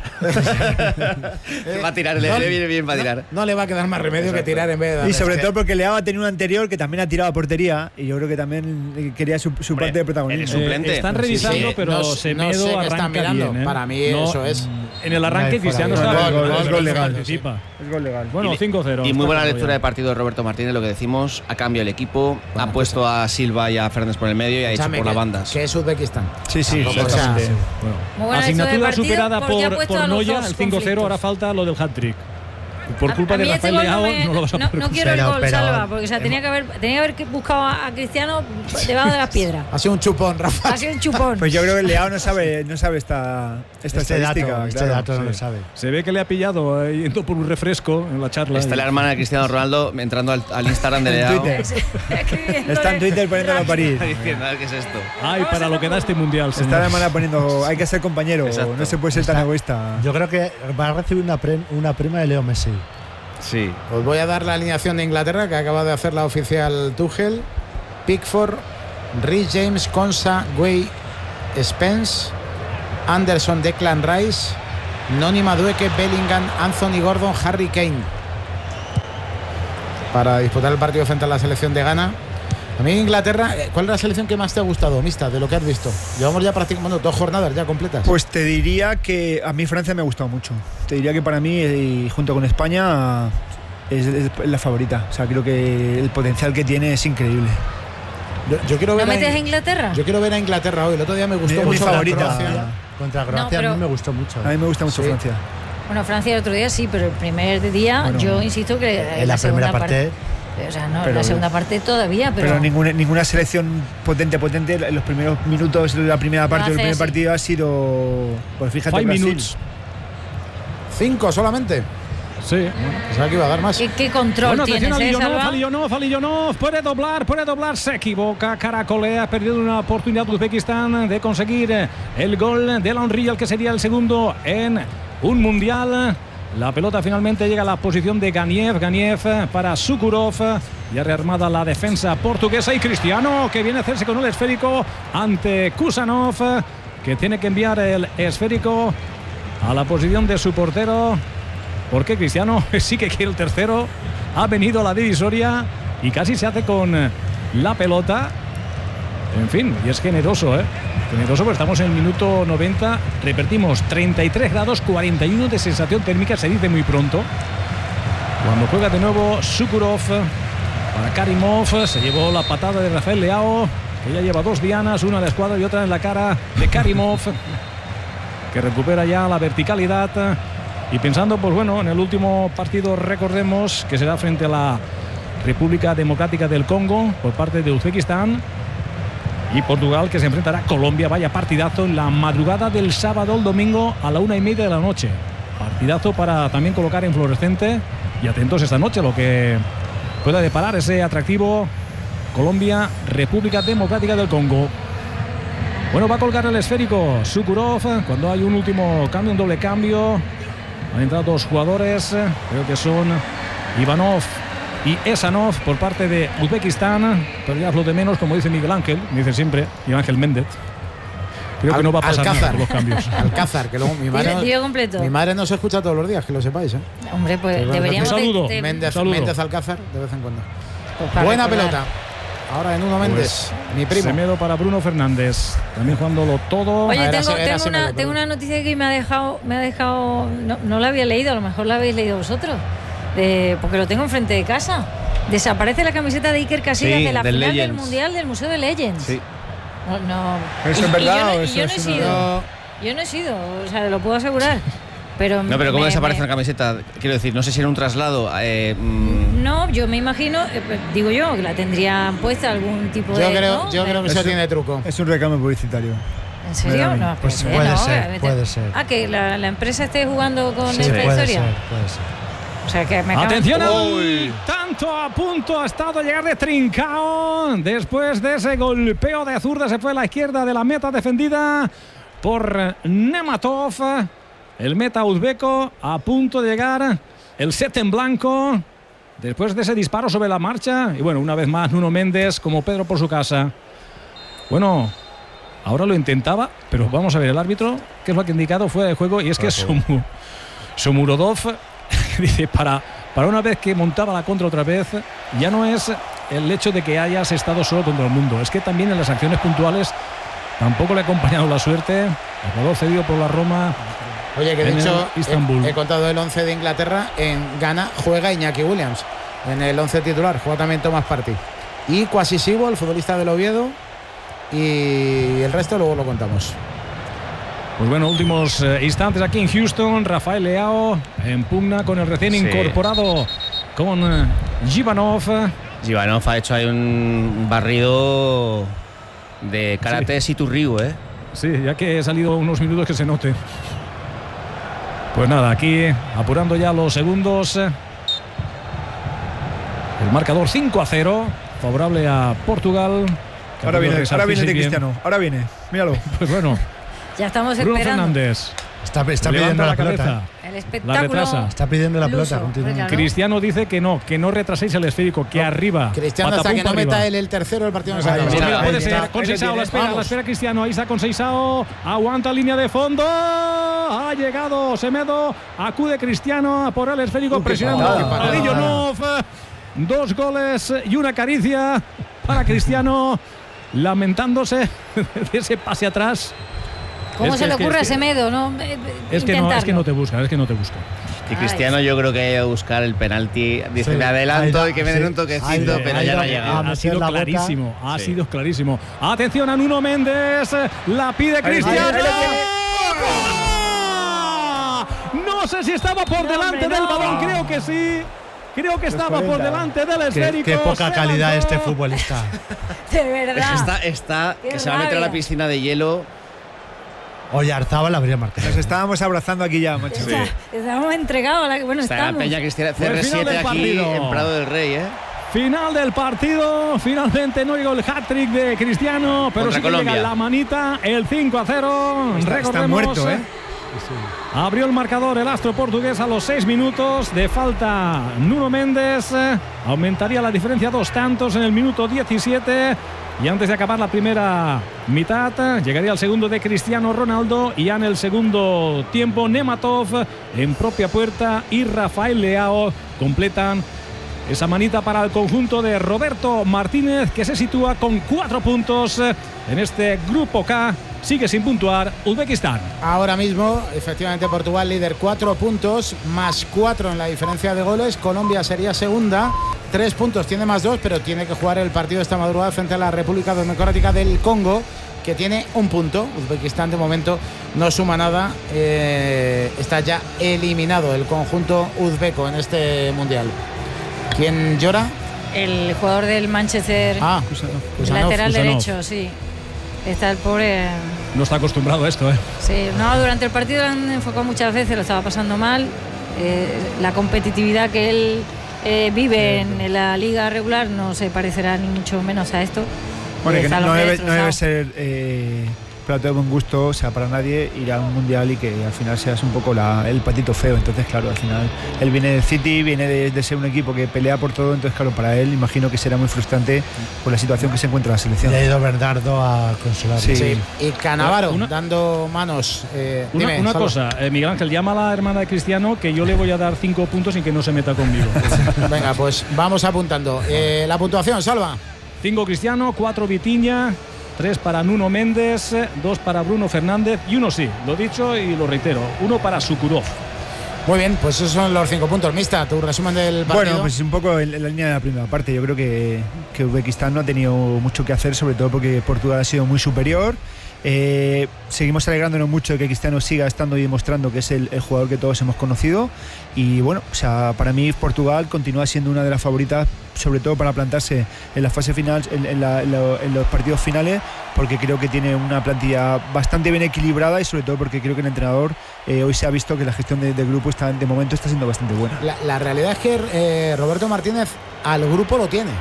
va a tirar, le, No- le viene bien para tirar. No, no le va a quedar más remedio que tirar en vez de darle. Y sobre Es que- todo porque Leao ha tenido un anterior que también ha tirado a portería y yo creo que también eh, quería su, su Hombre, parte de eres protagonismo. un- suplente. Eh, están Sí, revisando, sí. pero No- no sé Semedo qué arranca están mirando. bien, ¿eh? Para mí eso es. En el arranque No hay Cristiano fuera de está gol, gol, gol, gol legal. participa. Es gol legal. Bueno, Y- cinco cero. Y muy buena Está lectura claro de partido de Roberto Martínez, lo que decimos, ha cambiado el equipo, ha puesto a Silva y a Fernández por el medio y ha hecho Escúchame, por las que- bandas. Que es Uzbekistán. Sí, sí, Tampoco, o sea, exactamente. ya. Bueno, Muy buena asignatura lectura de partido superada porque ha por, puesto por a los Noya, dos el cinco cero, conflictos. ahora falta lo del hat-trick. Por A- culpa a de mí este Rafael gol Leao no, me- no lo vas a no- poder no quiero el Pero- gol, pero- Salva, porque o sea, tenía que haber tenía que haber buscado a, a Cristiano debajo de las piedras. Ha sido un chupón, Rafa. Ha sido un chupón. Pues yo creo que el Leao no sabe, no sabe esta, esta Este dato, estadística. este claro. dato no Sí. lo sabe. Se ve que le ha pillado eh, yendo por un refresco en la charla. Está y- la hermana de Cristiano Ronaldo entrando al, al Instagram de En Leao. Twitter. Escribiéndole Está en Twitter poniéndolo a París. Diciendo, a ver qué es esto. Ay, para lo que da este mundial, Está la señor. hermana poniendo, hay que ser compañero, Exacto. no se puede ser tan egoísta. Yo creo que va a recibir una, pre- una prima de Leo Messi. Sí. Os voy a dar la alineación de Inglaterra que acaba de hacer la oficial Tuchel. Pickford, Rhys James, Konsa, Gueye, Spence, Anderson, Declan Rice, Noni Madueke, Bellingham, Anthony Gordon, Harry Kane para disputar el partido frente a la selección de Ghana. A mí Inglaterra, ¿cuál es la selección que más te ha gustado, Mista, de lo que has visto? Llevamos ya prácticamente dos jornadas ya completas. Pues te diría que a mí Francia me ha gustado mucho. Te diría que para mí, y junto con España, es, es la favorita. O sea, creo que el potencial que tiene es increíble. Yo, yo quiero ver ¿No metes a, a Inglaterra? Yo quiero ver a Inglaterra hoy. El otro día me gustó Mi- mi mucho favorita. la Croacia. Contra Croacia No, pero- a mí me gustó mucho. A mí me gusta mucho Sí. Francia. Bueno, Francia el otro día sí, pero el primer día Bueno, yo insisto que en la segunda primera parte, O sea, no, Pero- la segunda parte todavía, pero, Pero, ninguna, ninguna selección potente, potente, en los primeros minutos de la primera parte del hace primer así. partido ha sido. Pues fíjate, Five Brasil. minutes. Cinco solamente. Sí. Pensaba que iba a dar más. ¿qué, qué control Bueno, tienes, atención a eh, Lillonov, Salva? a Lillonov, a Lillonov, puede doblar, puede doblar, se equivoca, caracolea, ha perdido una oportunidad Uzbekistán de conseguir el gol de Unreal, que sería el segundo en un mundial. La pelota finalmente llega a la posición de Ganiev, Ganiev para Sukurov, ya rearmada la defensa portuguesa, y Cristiano, que viene a hacerse con el esférico ante Kusanov, que tiene que enviar el esférico a la posición de su portero, porque Cristiano sí que quiere el tercero. Ha venido a la divisoria y casi se hace con la pelota. En fin, y es generoso, ¿eh? Generoso, porque estamos en el minuto noventa. Repetimos, treinta y tres grados, cuarenta y uno de sensación térmica, se dice muy pronto. Cuando juega de nuevo Sukurov para Karimov, se llevó la patada de Rafael Leao, que ya lleva dos dianas, una en la escuadra y otra en la cara de Karimov, que recupera ya la verticalidad. Y pensando, pues bueno, en el último partido, recordemos que será frente a la República Democrática del Congo por parte de Uzbekistán, y Portugal, que se enfrentará a Colombia. Vaya partidazo en la madrugada del sábado al domingo a la una y media de la noche. Partidazo para también colocar en fluorescente, y atentos esta noche lo que pueda deparar ese atractivo Colombia, República Democrática del Congo. Bueno, va a colgar el esférico Sukurov cuando hay un último cambio, un doble cambio. Han entrado dos jugadores, creo que son Ivanov y Esanov por parte de Uzbekistán, pero ya es lo de menos, como dice Miguel Ángel, me dice siempre Miguel Ángel Méndez. Creo que no va a pasar Alcázar. nada por los cambios. Alcázar, que luego mi madre, Dile- no, dile completo. mi madre no se escucha todos los días, que lo sepáis, ¿eh? Hombre, pues Pero deberíamos un saludo. de- de- Méndez, saludo. Méndez Alcázar, de vez en cuando. pues para Buena recordar. pelota. Ahora en uno Méndez, mi primo. Semedo para Bruno Fernández, también jugándolo todo. Oye, Ah, era tengo, Se- era tengo, Semedo, una, perdón. tengo una noticia que me ha dejado, me ha dejado no, no la había leído, a lo mejor la habéis leído vosotros, de, porque lo tengo enfrente de casa. Desaparece la camiseta de Iker Casillas Sí, de la del final del Legends. Mundial del Museo de Legends. Sí. No, no. ¿Eso Y- es y verdad yo no, o y eso yo no es he una- sido. Yo no he sido, o sea, lo puedo asegurar. Pero No, pero ¿cómo me- desaparece me- una camiseta? Quiero decir, no sé si era un traslado. Eh, mm, No, yo me imagino, eh, digo yo, que la tendrían puesta algún tipo Yo de. creo, ¿no? yo De- creo que eso Eso- tiene truco. Es un recambio publicitario. ¿En serio? Me da a No, mí. Pues espérate, puede no, ser, vete- puede ser. Ah, que la, la empresa esté jugando con Sí, esta puede historia. ser, puede ser. O sea, que me acaban- Atención al Uy. tanto, a punto ha estado de llegar de Trincao. Después de ese golpeo de zurda, se fue a la izquierda de la meta defendida por Nematov. El meta uzbeco a punto de llegar. El set en blanco. Después de ese disparo sobre la marcha. Y bueno, una vez más, Nuno Méndez como Pedro por su casa. Bueno, ahora lo intentaba, pero vamos a ver, el árbitro, que es lo que ha indicado, fue de juego, y es que Sumu, Sumurodov dice, para, para una vez que montaba la contra otra vez, ya no es el hecho de que hayas estado solo contra el mundo, es que también en las acciones puntuales tampoco le ha acompañado la suerte. El jugador cedido por la Roma. Oye, que de en hecho el Istanbul. he, he contado el once de Inglaterra. En Ghana juega Iñaki Williams en el once titular, juega también Thomas Partey y Kwasi-Sibo, el futbolista del Oviedo, y el resto luego lo contamos. Pues bueno, últimos eh, instantes aquí en Houston. Rafael Leao en pugna con el recién Sí. incorporado con eh, Givanov. Givanov ha hecho ahí un barrido de karate Siturriu, ¿eh? Sí, ya que he salido unos minutos que se note. Pues nada, aquí apurando ya los segundos. El marcador cinco a cero, favorable a Portugal. Ahora viene, ahora viene el de Bien. Cristiano. Ahora viene. Míralo. Pues bueno, Ya estamos Bruno esperando. Fernández. Está, está Levanta pidiendo la, la cabeza. pelota. El La espectáculo. retrasa. Está pidiendo la pelota Luso, continuamente. claro. Cristiano dice que no, que no retraséis el esférico, que arriba. Cristiano, hasta patapum que no para meta arriba. él el tercero, el partido no se Ahí acaba. Pues está, mira, ahí puede está. ser, con Ahí lo Seisao, la tienes, espera, la vamos. espera Cristiano, ahí está con Seisao, aguanta línea de fondo, ha llegado Semedo, acude Cristiano a por el esférico, Uy, qué presionando patada, qué a patada. Lillonov, dos goles y una caricia para Cristiano, lamentándose de ese pase atrás. ¿Cómo Es se que- le es que- ocurre a es que- Semedo, no? Eh, Es que no, es que intentarlo. no te busca, es que no te busca. Y Cristiano yo creo que ha ido a buscar el penalti. Dice, Sí, me adelanto ha ido- y que me den sí, un toquecito, ha ido- pero ha ya ido no ha a- llegado. a Ha meter sido la bota. clarísimo, ha Sí. sido clarísimo. Atención a Nuno Méndez, la pide Ahí, Cristiano. ahí, ahí lo tiene. ¡Gol! No sé si estaba por No, delante hombre, del no. balón, creo que sí. Creo que estaba por cuarenta. delante del Qué, esférico. qué poca se calidad lanzó. este futbolista. De Es verdad. que está, está Qué que se va a meter a la rabia. piscina de hielo. Oyarzábal habría marcado. Nos estábamos abrazando aquí ya, macho. Está- Estamos entregados. a la- Bueno, Está la estamos. Peña Cristiana Fue el C R final siete del aquí partido. en Prado del Rey, ¿eh? Final del partido, finalmente no llegó el hat-trick de Cristiano, pero Contra sí que llega Colombia. la manita, el cinco a cero. Está, está Recordemos, muerto, ¿eh? Abrió el marcador el astro portugués a los seis minutos de falta. Nuno Méndez eh, aumentaría la diferencia a dos tantos en el minuto diecisiete. Y antes de acabar la primera mitad, eh, llegaría el segundo de Cristiano Ronaldo. Y ya en el segundo tiempo, Nematov en propia puerta y Rafael Leao completan esa manita para el conjunto de Roberto Martínez, que se sitúa con cuatro puntos eh, en este grupo K. Sigue sin puntuar Uzbekistán. Ahora mismo, efectivamente, Portugal líder, cuatro puntos, más cuatro en la diferencia de goles. Colombia sería segunda, tres puntos, tiene más dos, pero tiene que jugar el partido esta madrugada frente a la República Democrática del Congo, que tiene un punto. Uzbekistán de momento no suma nada, eh, está ya eliminado el conjunto uzbeco en este mundial. ¿Quién llora? El jugador del Manchester, Ah, Kusanov. lateral Kusanov. derecho, sí. Está el pobre. No está acostumbrado a esto, ¿eh? Sí, no, durante el partido lo han enfocado muchas veces, lo estaba pasando mal. Eh, la competitividad que él eh, vive en, en la liga regular no se parecerá ni mucho menos a esto. Bueno, Eh, que está no, el no hombre debe, no debe destrozado. ser eh, plato de buen gusto, o sea, para nadie ir a un mundial y que al final seas un poco la- el patito feo. Entonces, claro, al final él viene del City, viene de, de ser un equipo que pelea por todo. Entonces, claro, para él imagino que será muy frustrante por la situación que se encuentra la selección. Y ha ido Bernardo a consolarlo. Sí. Sí. Y Canavaro Una- dando manos. eh, Una, dime, una Salva. cosa, eh, Miguel Ángel, llama a la hermana de Cristiano que yo le voy a dar cinco puntos sin que no se meta conmigo. Venga, pues vamos apuntando. Eh, la puntuación, Salva. Cinco Cristiano, cuatro Vitinha, tres para Nuno Méndez, dos para Bruno Fernández y uno sí, lo dicho y lo reitero, uno para Sukurov. Muy bien, pues esos son los cinco puntos. Mista, tu resumen del partido. Bueno, pues un poco en, en la línea de la primera parte. Yo creo que, que Uzbekistán no ha tenido mucho que hacer, sobre todo porque Portugal ha sido muy superior. Eh, seguimos alegrándonos mucho de que Cristiano siga estando y demostrando que es el, el jugador que todos hemos conocido. Y bueno, o sea, para mí Portugal continúa siendo una de las favoritas, sobre todo para plantarse en la fase final, en, en la- en lo- en los partidos finales, porque creo que tiene una plantilla bastante bien equilibrada y sobre todo porque creo que el entrenador eh, hoy se ha visto que la gestión de- del grupo está, de momento está siendo bastante buena. La, la realidad es que eh, Roberto Martínez al grupo lo tiene.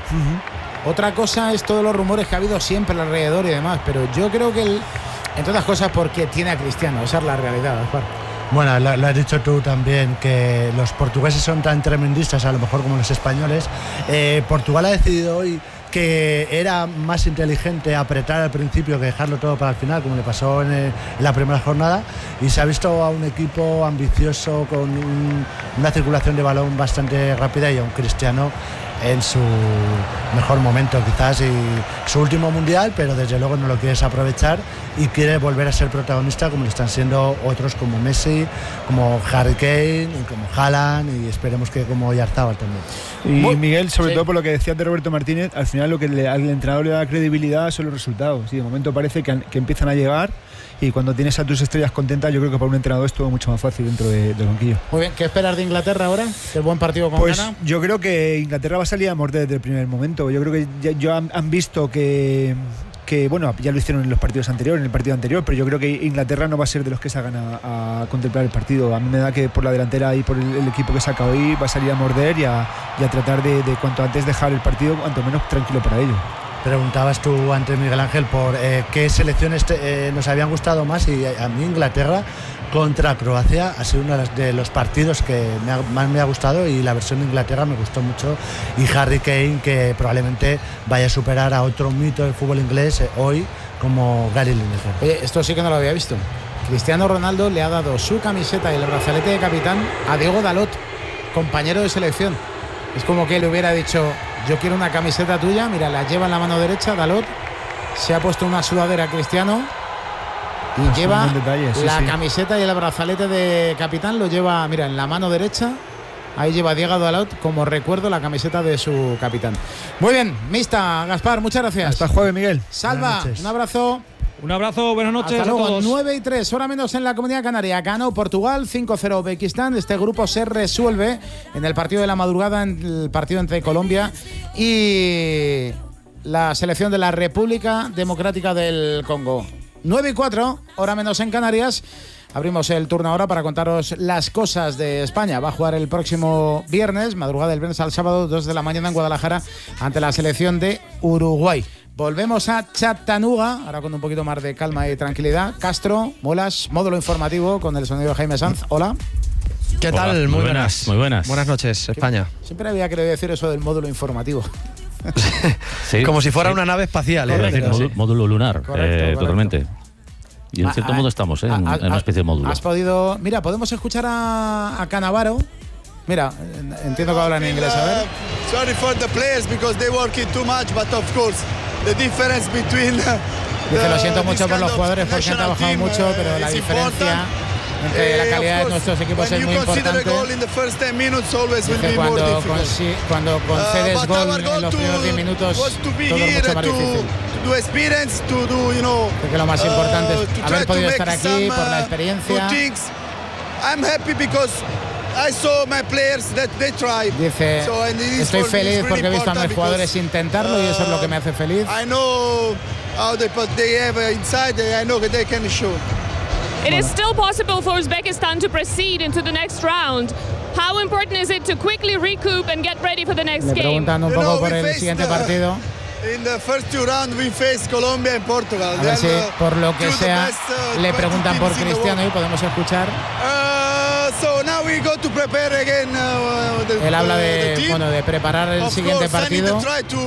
Otra cosa es todos los rumores que ha habido siempre alrededor y demás, pero yo creo que, el, entre otras cosas, porque tiene a Cristiano, esa es la realidad, Gaspar. Bueno, lo, lo has dicho tú también, que los portugueses son tan tremendistas, a lo mejor como los españoles. Eh, Portugal ha decidido hoy que era más inteligente apretar al principio que dejarlo todo para el final, como le pasó en, el- en la primera jornada, y se ha visto a un equipo ambicioso con un- una circulación de balón bastante rápida y a un Cristiano en su mejor momento quizás y su último mundial, pero desde luego no lo quieres aprovechar y quiere volver a ser protagonista como lo están siendo otros como Messi, como Harry Kane y como Haaland y esperemos que como Oyarzábal también. Y Muy- Miguel, sobre sí. todo por lo que decías de Roberto Martínez, al final lo que le- al entrenador le da credibilidad son los resultados. Y de momento parece que, han- que empiezan a llegar y cuando tienes a tus estrellas contentas, yo creo que para un entrenador es todo mucho más fácil dentro de- del banquillo. Muy bien, ¿qué esperas de Inglaterra ahora? ¿El buen partido con Pues Ghana? yo creo que Inglaterra va a salir a morder desde el primer momento. Yo creo que ya, ya han, han visto que, que, bueno, ya lo hicieron en los partidos anteriores, en el partido anterior, pero yo creo que Inglaterra no va a ser de los que salgan a, a contemplar el partido. A mí me da que por la delantera y por el, el equipo que saca hoy va a salir a morder y a, y a tratar de, de cuanto antes dejar el partido, cuanto menos tranquilo para ellos. preguntabas tú antes, Miguel Ángel, por eh, qué selecciones te, eh, nos habían gustado más, y a mí Inglaterra contra Croacia ha sido uno de los partidos que me ha, más me ha gustado, y la versión de Inglaterra me gustó mucho, y Harry Kane, que probablemente vaya a superar a otro mito del fútbol inglés eh, hoy como Gary Lineker. Oye, esto sí que no lo había visto. Cristiano Ronaldo le ha dado su camiseta y el brazalete de capitán a Diego Dalot, compañero de selección. Es como que le hubiera dicho: yo quiero una camiseta tuya. Mira, la lleva en la mano derecha Dalot, se ha puesto una sudadera Cristiano y es lleva detalle, sí, la sí. camiseta y el brazalete de capitán lo lleva, mira, en la mano derecha. Ahí lleva Diego Dalot como recuerdo la camiseta de su capitán. Muy bien, mista Gaspar, muchas gracias. Hasta el jueves, Miguel. Salva, un abrazo. Un abrazo, buenas noches. Hasta luego. A todos. nueve y tres, hora menos en la Comunidad Canaria. Ganó Portugal cinco cero Uzbekistán. Este grupo se resuelve en el partido de la madrugada, en el partido entre Colombia y la selección de la República Democrática del Congo. nueve y cuatro, hora menos en Canarias. Abrimos el turno ahora para contaros las cosas de España. Va a jugar el próximo viernes, madrugada del viernes al sábado, dos de la mañana en Guadalajara, ante la selección de Uruguay. Volvemos a Chattanooga, ahora con un poquito más de calma y tranquilidad. Castro, Molas, módulo informativo con el sonido de Jaime Sanz. Hola. ¿Qué Hola, tal? Muy, muy buenas. buenas. Muy buenas. Buenas noches, España. Siempre había querido decir eso del módulo informativo. Sí, como si fuera sí. una nave espacial. Correcto, ¿eh? decir, módulo, módulo lunar, Correcto, eh, correcto. totalmente. Y en cierto Ah, modo estamos, ¿eh? En, ah, en una especie de módulo. Has podido. Mira, podemos escuchar a, a Cannavaro. Mira, entiendo que hablan en inglés. A ver. Sorry for the players because they working too much, but of course the difference between. Dice, lo siento mucho por los jugadores porque han trabajado mucho, pero la diferencia entre la calidad de nuestros equipos es muy importante. Dice, cuando, consi- cuando concedes gol en los primeros diez minutos, todo es mucho más difícil. Porque lo más importante es haber podido estar aquí por la experiencia. Dice, estoy feliz porque he visto a mis jugadores intentarlo y eso es lo que me hace feliz. It is still possible for Uzbekistan to proceed into the next round. How important is it to quickly recoup and get ready for the next Le game? preguntan un poco por el siguiente partido. In the first two rounds we faced Colombia and Portugal. A ver si por lo que two the sea best, uh, le twenty preguntan por teams in the Cristiano y world. podemos escuchar. Uh, so now we go to prepare again uh, the, Él habla uh, the de team. bueno de preparar el Of siguiente course, I need partido. to try to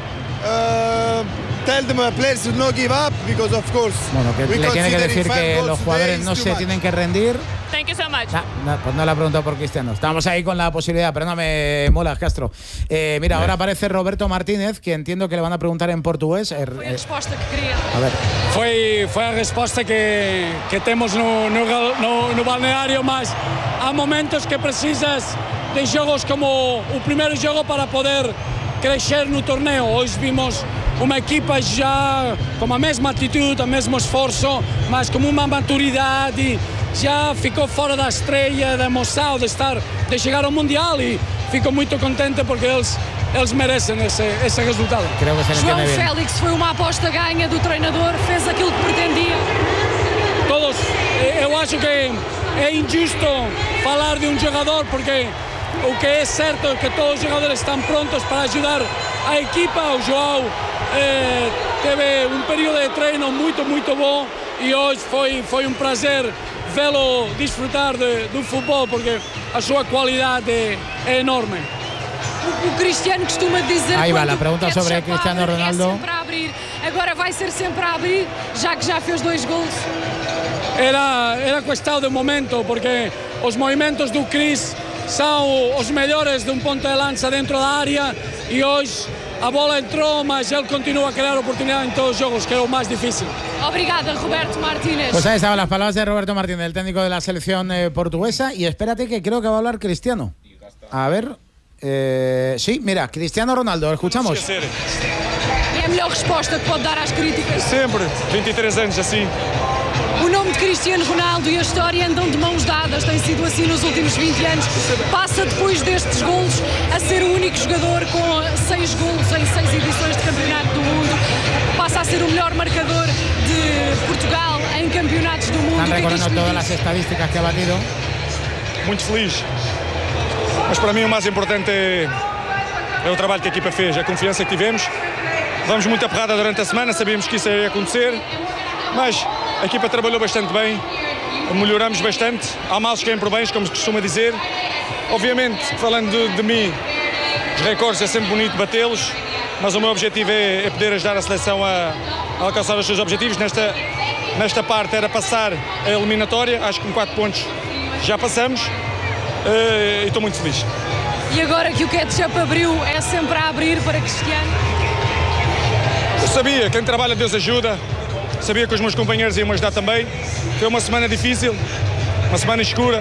uh, tell them uh, players to not give up because of course. Bueno, que we le tiene que consider decir in five que goals los today jugadores is no too se much. tienen que rendir. Thank you so much. No, no, pues no le ha preguntado por Cristiano. Estábamos ahí con la posibilidad, pero no me molas, Castro. Eh, mira, ahora aparece Roberto Martínez, que entiendo que le van a preguntar en portugués. Eh, eh, a ver. Foi, foi a resposta que, que temos no, no, no, no balneário, mas há momentos que precisas de jogos como o primeiro jogo para poder crescer no torneo. Hoje vimos uma equipa já com a mesma atitude, o mesmo esforço, mas com uma maturidade, já ficou fora da estreia, da emoção de estar, de chegar ao Mundial e fico muito contente porque eles eles merecem esse, esse resultado. Creo que se le João entiende bien. Félix foi uma aposta ganha do treinador, fez aquilo que pretendia. Todos, eu acho que é injusto falar de um jogador porque o que é certo é que todos os jogadores estão prontos para ajudar a equipa. O João eh, teve um período de treino muito, muito bom e hoje foi, foi um prazer vê-lo desfrutar de, do futebol porque a sua qualidade é enorme. O, o Cristiano costuma dizer Ahí va, quando la pregunta quer sobre chapar, Cristiano Ronaldo. É sempre a abrir. Agora vai ser sempre a abrir, já que já fez dois gols. Era, era questão de momento porque os movimentos do Cris são os melhores de um ponto de lança dentro da área e hoje a bola entrou, mas ele continua a criar oportunidade em todos os jogos, que é o mais difícil. Obrigada, Roberto Martínez. Pues ahí estaban las palabras de Roberto Martínez, el técnico de la selección eh, portuguesa. Y espérate que creo que va a hablar Cristiano. A ver. Eh, sí, mira, Cristiano Ronaldo, escuchamos. É a melhor resposta que pode dar às críticas. Sempre, vinte e três anos assim. O nome de Cristiano Ronaldo e a história andam de mãos dadas, tem sido assim nos últimos vinte anos. Passa depois destes golos a ser o único jogador com seis golos em seis edições de campeonato do mundo. Passa a ser o melhor marcador de Portugal em campeonatos do mundo. Están recordando todas las estadísticas que ha batido. Muito feliz. Mas para mim o mais importante é, é o trabalho que a equipa fez, a confiança que tivemos levamos muita porrada durante a semana, sabíamos que isso ia acontecer, mas a equipa trabalhou bastante bem, melhoramos bastante, há males que vêm por bens, como se costuma dizer. Obviamente, falando de, de mim, os recordes é sempre bonito batê-los, mas o meu objetivo é, é poder ajudar a seleção a, a alcançar os seus objetivos. Nesta, nesta parte era passar a eliminatória, acho que com quatro pontos já passamos uh, e estou muito feliz. E agora que o ketchup abriu, é sempre a abrir para Cristiano? Eu sabia, quem trabalha Deus ajuda, sabia que os meus companheiros iam me ajudar também. Foi uma semana difícil, uma semana escura,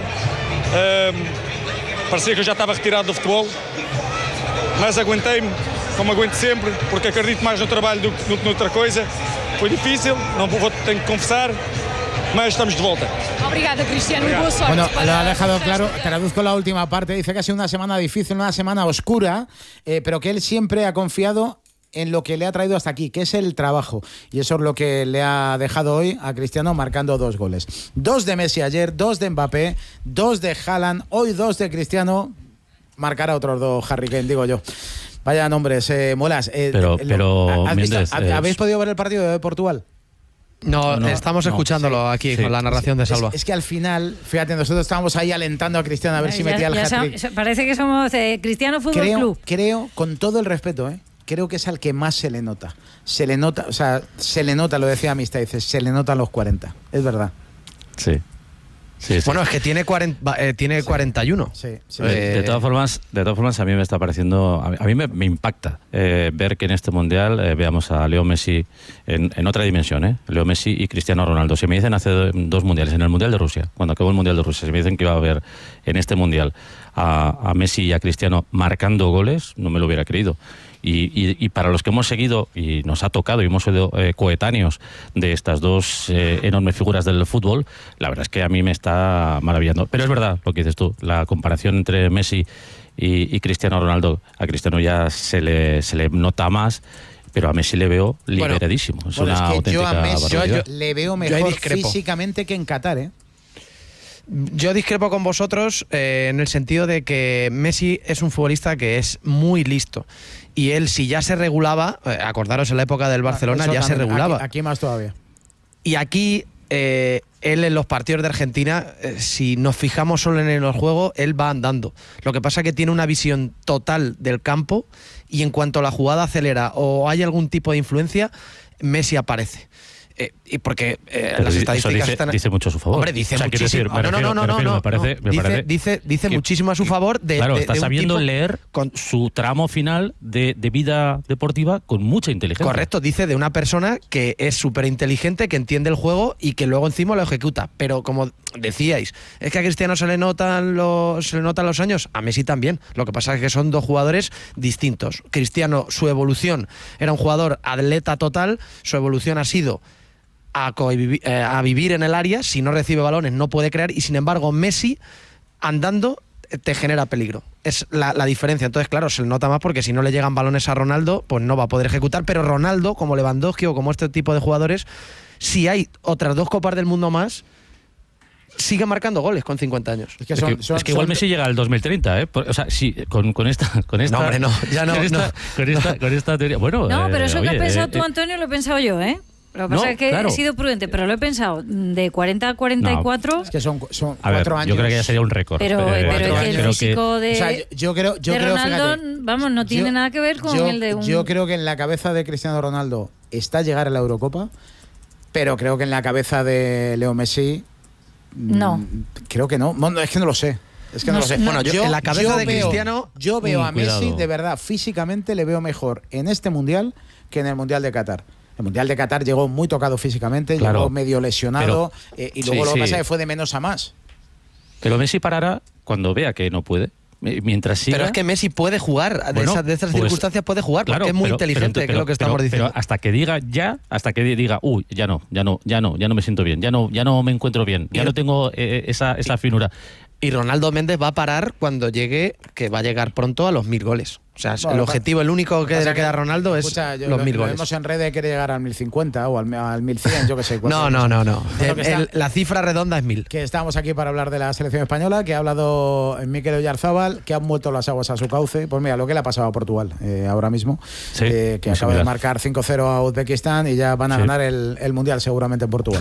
uh, parecia que eu já estava retirado do futebol, mas aguentei-me, como aguento sempre, porque acredito mais no trabalho do, do que noutra coisa. Foi difícil, não vou, tenho que confesar, mas estamos de volta. Obrigada, Cristiano, y buena suerte. Bueno, lo ha dejado claro. Traduzco la última parte. Dice que ha sido una semana difícil, una semana oscura, eh, pero que él siempre ha confiado en lo que le ha traído hasta aquí, que es el trabajo. Y eso es lo que le ha dejado hoy a Cristiano, marcando dos goles. Dos de Messi ayer, dos de Mbappé, dos de Haaland, hoy dos de Cristiano. Marcará otros dos Harry Kane, digo yo. Vaya nombres, eh, molas. Eh, pero, eh, pero ¿has visto, Méndez, ¿habéis es... podido ver el partido de Portugal? No, no estamos no, escuchándolo sí, aquí sí, con la narración sí. de Salva. Es, es que al final, fíjate, nosotros estábamos ahí alentando a Cristiano a ver ya, si metía el ya hat-trick. son, parece que somos eh, Cristiano Fútbol Creo, Club. creo, con todo el respeto, ¿eh? creo que es al que más se le nota. Se le nota, o sea, se le nota, lo decía Amistad, dice, se le nota a los cuarenta. Es verdad. Sí. Sí, sí. Bueno, es que tiene, cuarenta, eh, tiene sí. cuarenta y uno. Sí, sí. Eh, de, todas formas, de todas formas, a mí me está pareciendo, a mí, a mí me, me impacta eh, ver que en este Mundial eh, veamos a Leo Messi en, en otra dimensión, ¿eh? Leo Messi y Cristiano Ronaldo. Si me dicen hace dos Mundiales, en el Mundial de Rusia, cuando acabó el Mundial de Rusia, si me dicen que iba a haber en este Mundial a, a Messi y a Cristiano marcando goles, no me lo hubiera creído. Y, y, y para los que hemos seguido y nos ha tocado y hemos sido eh, coetáneos de estas dos eh, enormes figuras del fútbol, la verdad es que a mí me está maravillando. Pero es verdad lo que dices tú, la comparación entre Messi y, y Cristiano Ronaldo, a Cristiano ya se le, se le nota más, pero a Messi le veo liberadísimo. Bueno, es bueno, una es que auténtica yo a Messi barbaridad. yo le veo mejor físicamente que en Qatar, ¿eh? Yo discrepo con vosotros eh, en el sentido de que Messi es un futbolista que es muy listo. Y él, si ya se regulaba, eh, acordaros en la época del Barcelona, Eso ya también, se regulaba. Aquí, aquí más todavía. Y aquí, eh, él en los partidos de Argentina, eh, si nos fijamos solo en el juego, él va andando. Lo que pasa es que tiene una visión total del campo y en cuanto la jugada acelera o hay algún tipo de influencia, Messi aparece. Eh, y porque eh, las estadísticas eso dice, están... dice mucho a su favor. Hombre, dice o sea, muchísimo. Decir, me no, refiero, no, no, me no, refiero, no, me parece, no. me Dice, parece dice, dice que, muchísimo a su favor de, claro, de, está de un sabiendo tipo leer con su tramo final de, de vida deportiva con mucha inteligencia. Correcto, dice de una persona que es súper inteligente, que entiende el juego y que luego encima lo ejecuta. Pero como decíais, es que a Cristiano se le notan los, se le notan los años, a Messi también. Lo que pasa es que son dos jugadores distintos. Cristiano, su evolución, era un jugador atleta total, su evolución ha sido A, eh, a vivir en el área, si no recibe balones no puede crear, y sin embargo Messi andando te genera peligro, es la, la diferencia. Entonces claro, se le nota más porque si no le llegan balones a Ronaldo pues no va a poder ejecutar, pero Ronaldo, como Lewandowski o como este tipo de jugadores, si hay otras dos copas del mundo más, sigue marcando goles con cincuenta años. Es que, son, es que, son, es que igual son... Messi llega al dos mil treinta, ¿eh? O sea, sí, con, con esta... Con esta no, hombre, no, ya no. Con esta, no. Con esta, con esta teoría... Bueno, no, pero eso eh, que oye, has pensado eh, tú, Antonio, lo he pensado yo, ¿eh? Lo que pasa no, es que claro. he sido prudente, pero lo he pensado de cuarenta a cuarenta y cuatro. No, es que son, son a ver, cuatro años. Yo creo que ya sería un récord. Pero, eh, pero es que el físico que, de, o sea, yo, yo creo, yo de creo, Ronaldo, fíjate, vamos, no tiene yo, nada que ver con yo, el de un... Yo creo que en la cabeza de Cristiano Ronaldo está llegar a la Eurocopa, pero creo que en la cabeza de Leo Messi... No. Mmm, creo que no. No, es que no lo sé. Es que no, no lo sé. No, bueno, yo, yo, en la cabeza yo de veo, Cristiano... Yo veo mm, a Messi, cuidado. de verdad, físicamente le veo mejor en este Mundial que en el Mundial de Qatar. El Mundial de Qatar llegó muy tocado físicamente, claro, llegó medio lesionado, pero, eh, y luego sí, lo que sí. pasa es que fue de menos a más. Pero Messi parará cuando vea que no puede. Mientras siga... Pero es que Messi puede jugar, de, bueno, esas, de esas pues, circunstancias puede jugar, claro, porque es muy pero, inteligente, pero, pero, que es lo que estamos pero, diciendo. Pero hasta que diga ya, hasta que diga, uy, ya no, ya no, ya no, ya no me siento bien, ya no, ya no me encuentro bien, ya y no tengo eh, esa, esa finura. Y Ronaldo Méndez va a parar cuando llegue, que va a llegar pronto a los mil goles. O sea, bueno, el objetivo, el único que le queda a Ronaldo es escucha, yo, los lo, mil lo goles. Vemos en redes, quiere llegar al mil cincuenta o al, al mil cien, yo qué sé. No, no, no, no. El, el, el, la cifra redonda es mil. Que estamos aquí para hablar de la selección española, que ha hablado Mikel Oyarzabal, que han vuelto las aguas a su cauce. Pues mira, lo que le ha pasado a Portugal eh, ahora mismo, sí, eh, que acaba de marcar cinco cero a Uzbekistán y ya van a sí. ganar el, el Mundial seguramente en Portugal.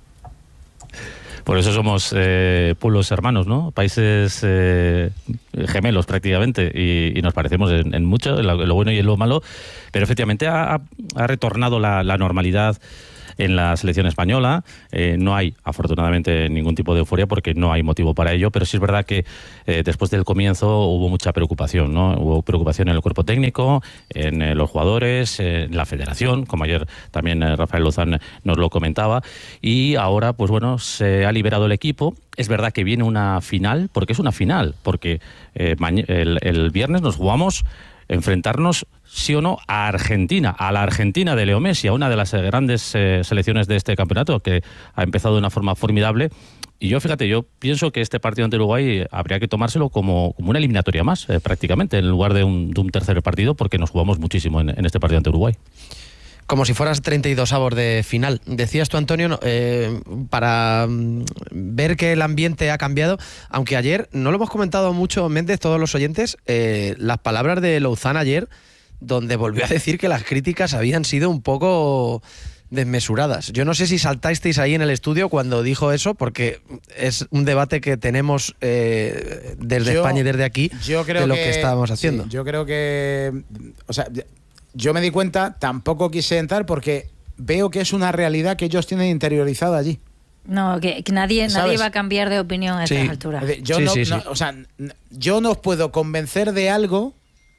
Por eso somos eh, pueblos hermanos, ¿no? Países eh, gemelos prácticamente y, y nos parecemos en, en mucho, en lo, en lo bueno y en lo malo, pero efectivamente ha, ha retornado la, la normalidad en la selección española. Eh, no hay, afortunadamente, ningún tipo de euforia porque no hay motivo para ello, pero sí es verdad que eh, después del comienzo hubo mucha preocupación, ¿no? Hubo preocupación en el cuerpo técnico, en eh, los jugadores, en la federación, como ayer también eh, Rafael Lozán nos lo comentaba, y ahora, pues bueno, se ha liberado el equipo. Es verdad que viene una final, porque es una final, porque eh, el, el viernes nos jugamos enfrentarnos, sí o no, a Argentina, a la Argentina de Leo Messi, a una de las grandes eh, selecciones de este campeonato, que ha empezado de una forma formidable. Y yo, fíjate, yo pienso que este partido ante Uruguay habría que tomárselo como, como una eliminatoria más, eh, prácticamente, en lugar de un, de un tercer partido, porque nos jugamos muchísimo en, en este partido ante Uruguay. Como si fueras treinta y dos avos de final. Decías tú, Antonio, eh, para ver que el ambiente ha cambiado, aunque ayer, no lo hemos comentado mucho, Méndez, todos los oyentes, eh, las palabras de Lozán ayer, donde volvió a decir que las críticas habían sido un poco desmesuradas. Yo no sé si saltasteis ahí en el estudio cuando dijo eso, porque es un debate que tenemos eh, desde yo, España y desde aquí yo creo de lo que, que estábamos haciendo. Sí, yo creo que... O sea, yo me di cuenta, tampoco quise entrar porque veo que es una realidad que ellos tienen interiorizada allí. No, que, que nadie, nadie va a cambiar de opinión a sí. estas alturas. Yo, sí, no, sí, sí. No, o sea, yo no os puedo convencer de algo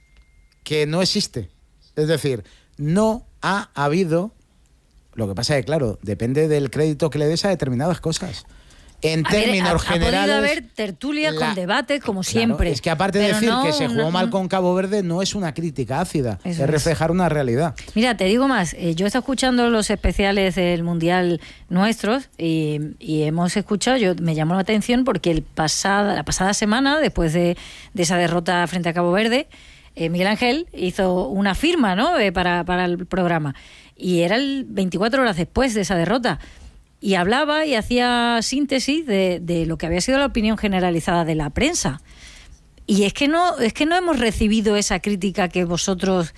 que no existe. Es decir, no ha habido... Lo que pasa es que, claro, depende del crédito que le des a determinadas cosas. En a términos ver, ha, generales... Ha podido haber tertulia la, con debate, como claro, siempre. Es que aparte de decir no, que se jugó no, mal con Cabo Verde, no es una crítica ácida, es, es reflejar una realidad. Mira, te digo más, eh, yo he estado escuchando los especiales del Mundial nuestros y, y hemos escuchado, yo me llamó la atención porque el pasada, la pasada semana, después de, de esa derrota frente a Cabo Verde, eh, Miguel Ángel hizo una firma, ¿no? Eh, para, para el programa. Y era el veinticuatro horas después de esa derrota. Y hablaba y hacía síntesis de, de lo que había sido la opinión generalizada de la prensa. Y es que no, es que no hemos recibido esa crítica que vosotros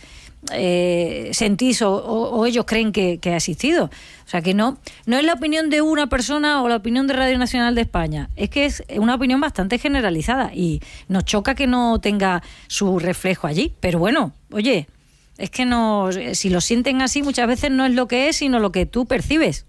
eh, sentís o, o, o ellos creen que, que ha existido. O sea que no, no es la opinión de una persona o la opinión de Radio Nacional de España. Es que es una opinión bastante generalizada y nos choca que no tenga su reflejo allí. Pero bueno, oye, es que no, si lo sienten así muchas veces no es lo que es, sino lo que tú percibes.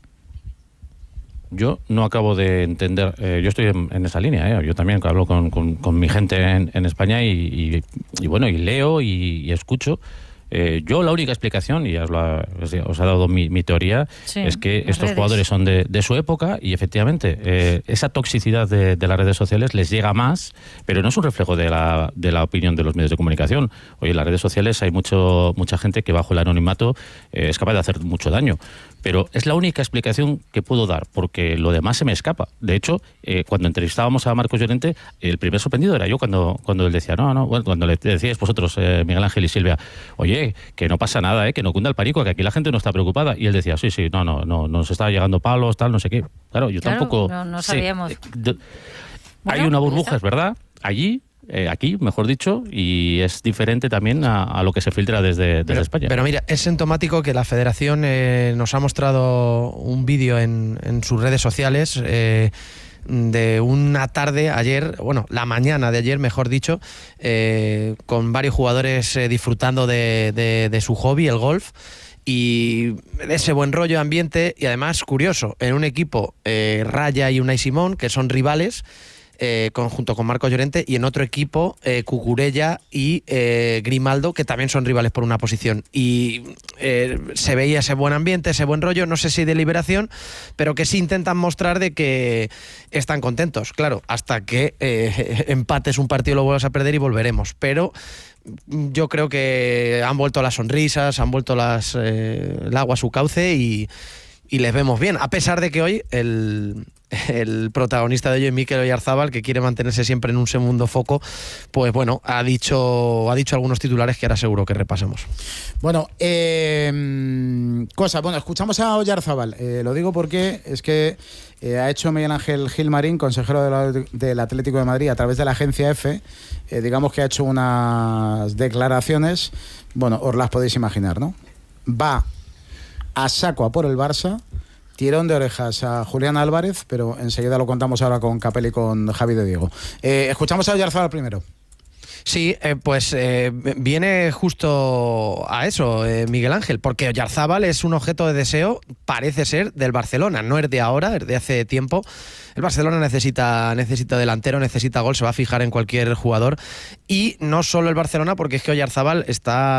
Yo no acabo de entender, eh, yo estoy en, en esa línea, eh, yo también hablo con, con, con mi gente en, en España y, y, y bueno, y leo y, y escucho. Eh, yo la única explicación, y os, la, os he dado mi, mi teoría, sí, es que estos redes. jugadores son de, de su época y efectivamente eh, esa toxicidad de, de las redes sociales les llega más, pero no es un reflejo de la, de la opinión de los medios de comunicación. Oye, en las redes sociales hay mucho mucha gente que bajo el anonimato eh, es capaz de hacer mucho daño. Pero es la única explicación que puedo dar, porque lo demás se me escapa. De hecho, eh, cuando entrevistábamos a Marcos Llorente, el primer sorprendido era yo cuando, cuando él decía, no, no, bueno, cuando le decíais vosotros, eh, Miguel Ángel y Silvia, oye, que no pasa nada, eh, que no cunda el pánico, que aquí la gente no está preocupada. Y él decía, sí, sí, no, no, no, nos está llegando palos, tal, no sé qué. Claro, yo claro, tampoco... No, no sabíamos. Sé, de, bueno, hay una burbuja, es verdad, allí... Eh, aquí, mejor dicho, y es diferente también a, a lo que se filtra desde, desde pero, España. Pero mira, es sintomático que la Federación eh, nos ha mostrado un vídeo en, en sus redes sociales eh, de una tarde ayer, bueno, la mañana de ayer, mejor dicho, eh, con varios jugadores eh, disfrutando de, de, de su hobby, el golf, y ese buen rollo de ambiente, y además, curioso, en un equipo eh, Raya y Unai Simón, que son rivales, Eh, con, junto con Marcos Llorente, y en otro equipo eh, Cucurella y eh, Grimaldo, que también son rivales por una posición, y eh, se veía ese buen ambiente, ese buen rollo, no sé si de liberación, pero que sí intentan mostrar de que están contentos, claro, hasta que eh, empates un partido, lo vuelvas a perder y volveremos, pero yo creo que han vuelto las sonrisas, han vuelto las, eh, el agua a su cauce y y les vemos bien, a pesar de que hoy el, el protagonista de ello, Mikel Oyarzabal, que quiere mantenerse siempre en un segundo foco, pues bueno, ha dicho, ha dicho algunos titulares que ahora seguro que repasemos. Bueno, eh, cosa, bueno, escuchamos a Oyarzabal, eh, lo digo porque es que eh, ha hecho Miguel Ángel Gilmarín, consejero de la, del Atlético de Madrid, a través de la agencia EFE, eh, digamos que ha hecho unas declaraciones, bueno, os las podéis imaginar, ¿no? Va a saco a por el Barça, tirón de orejas a Julián Álvarez, pero enseguida lo contamos ahora con Capel y con Javi de Diego. Eh, escuchamos a Oyarzabal primero. Sí, eh, pues eh, viene justo a eso, eh, Miguel Ángel, porque Oyarzabal es un objeto de deseo, parece ser, del Barcelona, no es de ahora, es de hace tiempo. El Barcelona necesita, necesita delantero, necesita gol, se va a fijar en cualquier jugador, y no solo el Barcelona, porque es que Oyarzabal está